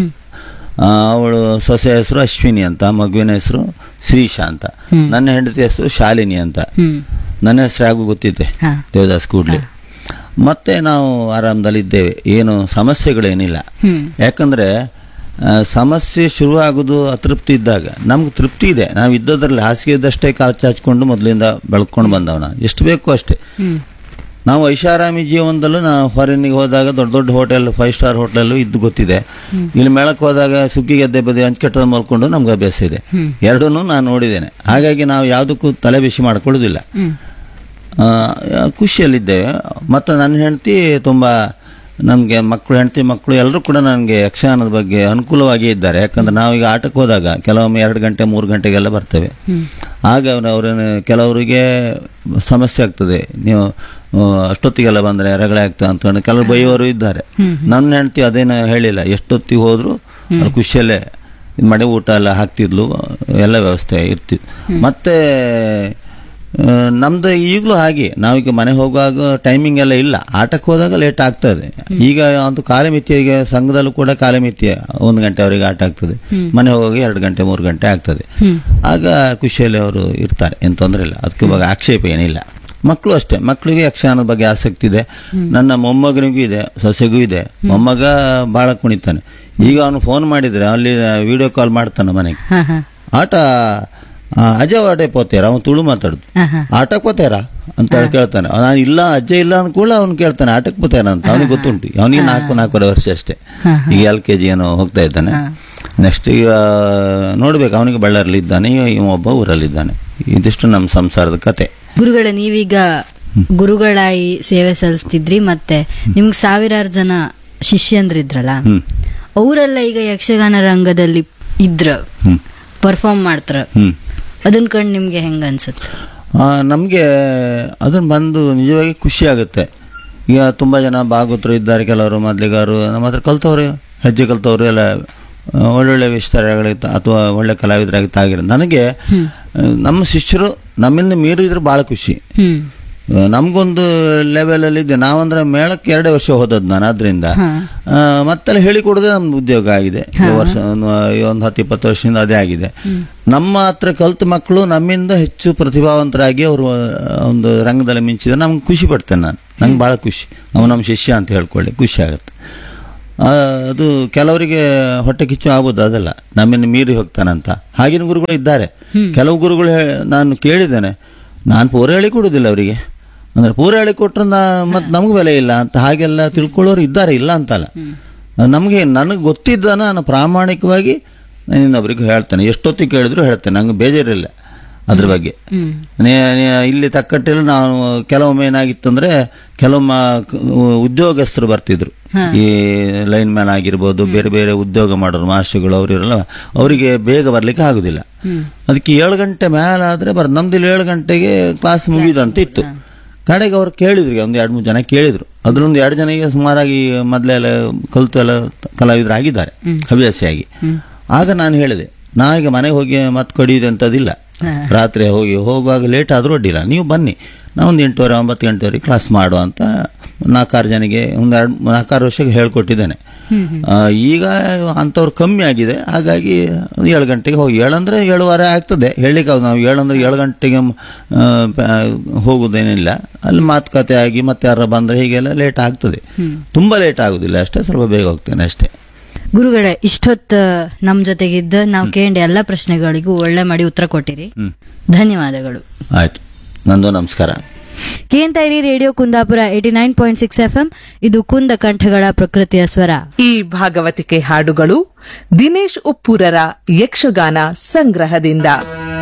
ಅವಳು ಸೊಸೆ ಹೆಸರು ಅಶ್ವಿನಿ ಅಂತ, ಮಗುವಿನ ಹೆಸರು ಶ್ರೀಶಾ ಅಂತ. ನನ್ನ ಹೆಂಡತಿ ಹೆಸರು ಶಾಲಿನಿ ಅಂತ. ನನ್ನ ಹೆಸರು ಹಾಗೂ ಗೊತ್ತಿದೆ, ದೇವದಾಸ್ ಕೂಡ್ಲಿ. ಮತ್ತೆ ನಾವು ಆರಾಮದಲ್ಲಿ ಇದ್ದೇವೆ, ಏನು ಸಮಸ್ಯೆಗಳೇನಿಲ್ಲ. ಯಾಕಂದ್ರೆ ಸಮಸ್ಯೆ ಶುರು ಆಗುದು ಅತೃಪ್ತಿ ಇದ್ದಾಗ. ನಮ್ಗೆ ತೃಪ್ತಿ ಇದೆ, ನಾವು ಇದ್ದದ್ರಲ್ಲಿ ಹಾಸಿಗೆ ಇದ್ದಷ್ಟೇ ಕಾಲು ಚಾಚ್ಕೊಂಡು ಮೊದಲಿಂದ ಬೆಳ್ಕೊಂಡು ಬಂದವನ, ಎಷ್ಟು ಬೇಕು ಅಷ್ಟೇ. ನಾವು ಐಷಾರಾಮಿ ಜೀವನದಲ್ಲೂ ನಾವು ಫಾರಿನ್ಗೆ ಹೋದಾಗ ದೊಡ್ಡ ದೊಡ್ಡ ಹೋಟೆಲ್, 5 ಸ್ಟಾರ್ ಹೋಟೆಲ್ ಇದ್ದು ಗೊತ್ತಿದೆ. ಇಲ್ಲಿ ಮೇಳಕ್ಕೆ ಹೋದಾಗ ಸುಗ್ಗಿ ಗದ್ದೆ ಬದಿ ಹಂಚ್ಕಟ್ಟದ ಮಲ್ಕೊಂಡು ನಮ್ಗೆ ಅಭ್ಯಾಸ ಇದೆ. ಎರಡನ್ನೂ ನಾನು ನೋಡಿದ್ದೇನೆ. ಹಾಗಾಗಿ ನಾವು ಯಾವುದಕ್ಕೂ ತಲೆ ಬಿಸಿ ಮಾಡ್ಕೊಳ್ಳೋದಿಲ್ಲ, ಖುಷಿಯಲ್ಲಿದ್ದೇವೆ. ಮತ್ತು ನನ್ನ ಹೆಂಡತಿ ತುಂಬ ನಮಗೆ ಹೆಂಡತಿ ಮಕ್ಕಳು ಎಲ್ಲರೂ ಕೂಡ ನನಗೆ ಯಕ್ಷಗಾನದ ಬಗ್ಗೆ ಅನುಕೂಲವಾಗಿ ಇದ್ದಾರೆ. ಯಾಕಂದ್ರೆ ನಾವೀಗ ಆಟಕ್ಕೆ ಹೋದಾಗ ಕೆಲವೊಮ್ಮೆ 2 ಗಂಟೆ 3 ಗಂಟೆಗೆಲ್ಲ ಬರ್ತೇವೆ. ಆಗ ಅವ್ರನ್ನ ಕೆಲವರಿಗೆ ಸಮಸ್ಯೆ ಆಗ್ತದೆ, ನೀವು ಅಷ್ಟೊತ್ತಿಗೆಲ್ಲ ಬಂದರೆ ರಗಳೆ ಆಗ್ತದೆ ಅಂತಂದು ಕೆಲವರು ಬೈಯೋರು ಇದ್ದಾರೆ. ನನ್ನ ಹೆಂಡತಿ ಅದೇನು ಹೇಳಿಲ್ಲ, ಎಷ್ಟೊತ್ತಿಗೆ ಹೋದ್ರು ಅವ್ರು ಖುಷಿಯಲ್ಲೇ ಇದು ಮಾಡಿ ಊಟ ಎಲ್ಲ ಹಾಕ್ತಿದ್ಲು, ಎಲ್ಲ ವ್ಯವಸ್ಥೆ ಇರ್ತಿತ್ತು. ಮತ್ತೆ ನಮ್ದು ಈಗಲೂ ಹಾಗೆ, ನಾವೀಗ ಮನೆ ಹೋಗುವಾಗ ಟೈಮಿಂಗ್ ಎಲ್ಲ ಇಲ್ಲ, ಆಟಕ್ಕೆ ಹೋದಾಗ ಲೇಟ್ ಆಗ್ತದೆ. ಈಗ ಒಂದು ಕಾಲಮಿತಿ, ಈಗ ಸಂಘದಲ್ಲೂ ಕೂಡ ಕಾಲಮಿತಿ 1 ಗಂಟೆವರೆಗೆ ಆಟ ಆಗ್ತದೆ, ಮನೆ ಹೋಗಿ 2 ಗಂಟೆ 3 ಗಂಟೆ ಆಗ್ತದೆ. ಆಗ ಖುಷಿಯಲ್ಲಿ ಅವರು ಇರ್ತಾರೆ, ಏನು ತೊಂದರೆ ಇಲ್ಲ, ಅದಕ್ಕೆ ಇವಾಗ ಆಕ್ಷೇಪ ಏನಿಲ್ಲ. ಮಕ್ಕಳು ಅಷ್ಟೇ, ಮಕ್ಕಳಿಗೆ ಯಕ್ಷಗಾನದ ಬಗ್ಗೆ ಆಸಕ್ತಿ ಇದೆ. ನನ್ನ ಮೊಮ್ಮಗನಿಗೂ ಇದೆ, ಸೊಸೆಗೂ ಇದೆ. ಮೊಮ್ಮಗ ಬಹಳ ಕುಣಿತಾನೆ. ಈಗ ಅವನು ಫೋನ್ ಮಾಡಿದ್ರೆ ಅಲ್ಲಿ ವಿಡಿಯೋ ಕಾಲ್ ಮಾಡ್ತಾನೆ ಮನೆಗೆ. ಆಟ ಅಜ್ಜ ಆಟೆ ಪೋತೇರ, ಅವನು ತುಳು ಮಾತಾಡುದು, ಆಟಕ್ಕೆ ಪೋತೇರ ಅಂತ ಕೇಳ್ತಾನೆ. ನಾನು ಇಲ್ಲ ಅಜ್ಜ ಇಲ್ಲ ಅಂದ ಕೂಡ ಅವ್ನು ಕೇಳ್ತಾನೆ ಆಟಕ್ಕೆ ಪೋತೇರ ಅಂತ. ಅವನಿಗೆ ಗೊತ್ತುಂಟು, ಅವನಿಗೆ 4-4.5 ವರ್ಷ ಅಷ್ಟೇ. ಈಗ LKG ಏನೋ ಹೋಗ್ತಾ ಇದ್ದಾನೆ. ನೆಕ್ಸ್ಟ್ ಈಗ ನೋಡ್ಬೇಕು, ಅವನಿಗೆ ಬಳ್ಳಾರಲ್ಲಿ ಇದ್ದಾನೆ, ಒಬ್ಬ ಊರಲ್ಲಿದ್ದಾನೆ. ಇದಿಷ್ಟು ನಮ್ಮ ಸಂಸಾರದ ಕತೆ. ಗುರುಗಳ ನೀವೀಗ ಗುರುಗಳಾಗಿ ಸೇವೆ ಸಲ್ಲಿಸ್ತಿದ್ರಿ, ಮತ್ತೆ ನಿಮ್ಗೆ 1000 ಜನ ಶಿಷ್ಯಂದ್ರಿದ್ರಲ್ಲ, ಅವರೆಲ್ಲ ಈಗ ಯಕ್ಷಗಾನ ರಂಗದಲ್ಲಿ ಇದ್ರ ಪರ್ಫಾರ್ಮ್ ಮಾಡ್ತಾರ. ಅದನ್ನ ಕಂಡು ನಿಮ್ಗೆ ಹೆಂಗ ಅನ್ಸುತ್ತೆ? ನಮ್ಗೆ ಅದನ್ನ ಬಂದು ನಿಜವಾಗಿ ಖುಷಿ ಆಗುತ್ತೆ. ಈಗ ತುಂಬಾ ಜನ ಭಾಗವತರು ಇದ್ದಾರೆ, ಕೆಲವರು ಮೊದಲಿಗಾರು ನಮ್ಮ ಹತ್ರ ಕಲ್ತವ್ರು, ಹೆಜ್ಜೆ ಕಲ್ತವ್ರು ಎಲ್ಲ ಒಳ್ಳೊಳ್ಳೆ ವಿಸ್ತಾರಗಳಿತ್ತ ಅಥವಾ ಒಳ್ಳೆ ಕಲಾವಿದರಾಗಿ ತಾಗಿರೋ. ನನಗೆ ನಮ್ಮ ಶಿಷ್ಯರು ನಮ್ಮಿಂದ ಮೀರಿದ್ರೆ ಬಹಳ ಖುಷಿ. ಹ್ಮ್ ನಮ್ಗೊಂದು ಲೆವೆಲ್ ಅಲ್ಲಿ ಇದೆ. ನಾವಂದ್ರೆ ಮೇಳಕ್ಕೆ 2 ವರ್ಷ ಹೋದದ್ದು ನಾನು. ಆದ್ರಿಂದ ಮತ್ತೆಲ್ಲ ಹೇಳಿಕೊಡೋದೇ ನಮ್ದು ಉದ್ಯೋಗ ಆಗಿದೆ. ಈ ವರ್ಷ ಒಂದು 10-20 ವರ್ಷದಿಂದ ಅದೇ ಆಗಿದೆ. ನಮ್ಮ ಹತ್ರ ಕಲ್ತ ಮಕ್ಕಳು ನಮ್ಮಿಂದ ಹೆಚ್ಚು ಪ್ರತಿಭಾವಂತರಾಗಿ ಅವರು ಒಂದು ರಂಗದಲ್ಲಿ ಮಿಂಚಿದ್ರೆ ನಮ್ಗೆ ಖುಷಿ ಪಡ್ತೇನೆ ನಾನು. ನಂಗೆ ಬಹಳ ಖುಷಿ. ಅವನು ನಮ್ಮ ಶಿಷ್ಯ ಅಂತ ಹೇಳ್ಕೊಳ್ಳಿ ಖುಷಿ ಆಗುತ್ತೆ. ಅದು ಕೆಲವರಿಗೆ ಹೊಟ್ಟೆ ಕಿಚ್ಚು ಆಗ್ಬೋದು, ಅದಲ್ಲ ನಮ್ಮನ್ನು ಮೀರಿ ಹೋಗ್ತಾನಂತ. ಹಾಗಿನ ಗುರುಗಳು ಇದ್ದಾರೆ. ಕೆಲವು ಗುರುಗಳು ನಾನು ಕೇಳಿದ್ದೇನೆ, ನಾನು ಪೂರ ಹೇಳಿ ಕೊಡುವುದಿಲ್ಲ ಅವರಿಗೆ. ಅಂದ್ರೆ ಪೂರ ಹೇಳಿ ಕೊಟ್ರೆ ಮತ್ತೆ ನಮ್ಗೆ ಬೆಲೆ ಇಲ್ಲ ಅಂತ ಹಾಗೆಲ್ಲ ತಿಳ್ಕೊಳ್ಳೋರು ಇದ್ದಾರೆ, ಇಲ್ಲ ಅಂತಲ್ಲ. ನನಗೆ ಗೊತ್ತಿದ್ದ ನಾನು ಪ್ರಾಮಾಣಿಕವಾಗಿ ಇನ್ನೊಬ್ರಿಗೆ ಹೇಳ್ತೇನೆ. ಎಷ್ಟೊತ್ತಿಗೆ ಕೇಳಿದ್ರು ಹೇಳ್ತೇನೆ, ನಂಗೆ ಬೇಜಾರಿಲ್ಲ ಅದ್ರ ಬಗ್ಗೆ. ಇಲ್ಲಿ ತಕ್ಕಟ್ಟಿಲ್ಲ. ನಾನು ಕೆಲವೊಮ್ಮೆ ಏನಾಗಿತ್ತಂದ್ರೆ ಕೆಲವೊಮ್ಮ ಉದ್ಯೋಗಸ್ಥರು ಬರ್ತಿದ್ರು, ಈ ಲೈನ್ ಮ್ಯಾನ್ ಆಗಿರ್ಬೋದು, ಬೇರೆ ಬೇರೆ ಉದ್ಯೋಗ ಮಾಡೋರು ಮಾಸ್ಟರ್ಗಳು ಅವರಿರಲ್ಲ, ಅವರಿಗೆ ಬೇಗ ಬರ್ಲಿಕ್ಕೆ ಆಗುದಿಲ್ಲ. ಅದಕ್ಕೆ 7 ಗಂಟೆ ಮೇಲಾದ್ರೆ ನಮ್ದಿಲ್ಲಿ 7 ಗಂಟೆಗೆ ಕ್ಲಾಸ್ ಮುಗಿದಂತ ಇತ್ತು. ಕಡೆಗೆ ಅವ್ರು ಕೇಳಿದ್ರು, ಒಂದು 2-3 ಜನ ಕೇಳಿದ್ರು. ಅದ್ರೊಂದು 2 ಜನಿಗೆ ಸುಮಾರಾಗಿ ಮೊದಲೆಲ್ಲ ಕಲಿತು ಎಲ್ಲ ಕಲಾವಿದರಾಗಿದ್ದಾರೆ ಹವ್ಯಾಸಿಯಾಗಿ. ಆಗ ನಾನು ಹೇಳಿದೆ, ನಾವೀಗ ಮನೆಗೆ ಹೋಗಿ ಮತ್ತೆ ಕಡಿಯುವುದು ಅಂತದಿಲ್ಲ. ರಾತ್ರಿ ಹೋಗುವಾಗ ಲೇಟ್ ಆದ್ರೂ ಅಡ್ಡಿಲ್ಲ, ನೀವು ಬನ್ನಿ, ನಾವೊಂದು 8:30-9 ಗಂಟೆವರೆಗೆ ಕ್ಲಾಸ್ ಮಾಡುವ ಅಂತ 4-6 ಜನಿಗೆ ಒಂದು 4-6 ವರ್ಷಕ್ಕೆ ಹೇಳ್ಕೊಟ್ಟಿದ್ದೇನೆ. ಈಗ ಅಂಥವ್ರು ಕಮ್ಮಿ ಆಗಿದೆ. ಹಾಗಾಗಿ 7 ಗಂಟೆಗೆ ಹೋಗಿ, 7 ಅಂದ್ರೆ 7:15 ಆಗ್ತದೆ ಹೇಳಲಿಕ್ಕೆ. ನಾವು 7 ಅಂದ್ರೆ 7 ಗಂಟೆಗೆ ಹೋಗುವುದೇನಿಲ್ಲ. ಅಲ್ಲಿ ಮಾತುಕತೆ ಆಗಿ ಮತ್ತೆ ಯಾರು ಬಂದ್ರೆ ಹೀಗೆಲ್ಲ ಲೇಟ್ ಆಗ್ತದೆ. ತುಂಬಾ ಲೇಟ್ ಆಗುದಿಲ್ಲ ಅಷ್ಟೇ, ಸ್ವಲ್ಪ ಬೇಗ ಹೋಗ್ತೇನೆ ಅಷ್ಟೇ. ಗುರುಗಳೇ, ಇಷ್ಟೊತ್ತು ನಮ್ ಜೊತೆಗಿದ್ದ ನಾವು ಕೇಂದ್ರ ಎಲ್ಲ ಪ್ರಶ್ನೆಗಳಿಗೂ ಒಳ್ಳೆ ಮಾಡಿ ಉತ್ತರ ಕೊಟ್ಟಿರಿ. ಧನ್ಯವಾದಗಳು. ಆಯ್ತು, ನಂದು ನಮಸ್ಕಾರ. ಕೇಂತ ಇರಿ ರೇಡಿಯೋ ಕುಂದಾಪುರ 89.6 FM. ಇದು ಕುಂದ ಕಂಠಗಳ ಪ್ರಕೃತಿಯ ಸ್ವರ. ಈ ಭಾಗವತಿಕೆ ಹಾಡುಗಳು ದಿನೇಶ್ ಉಪ್ಪೂರರ ಯಕ್ಷಗಾನ ಸಂಗ್ರಹದಿಂದ.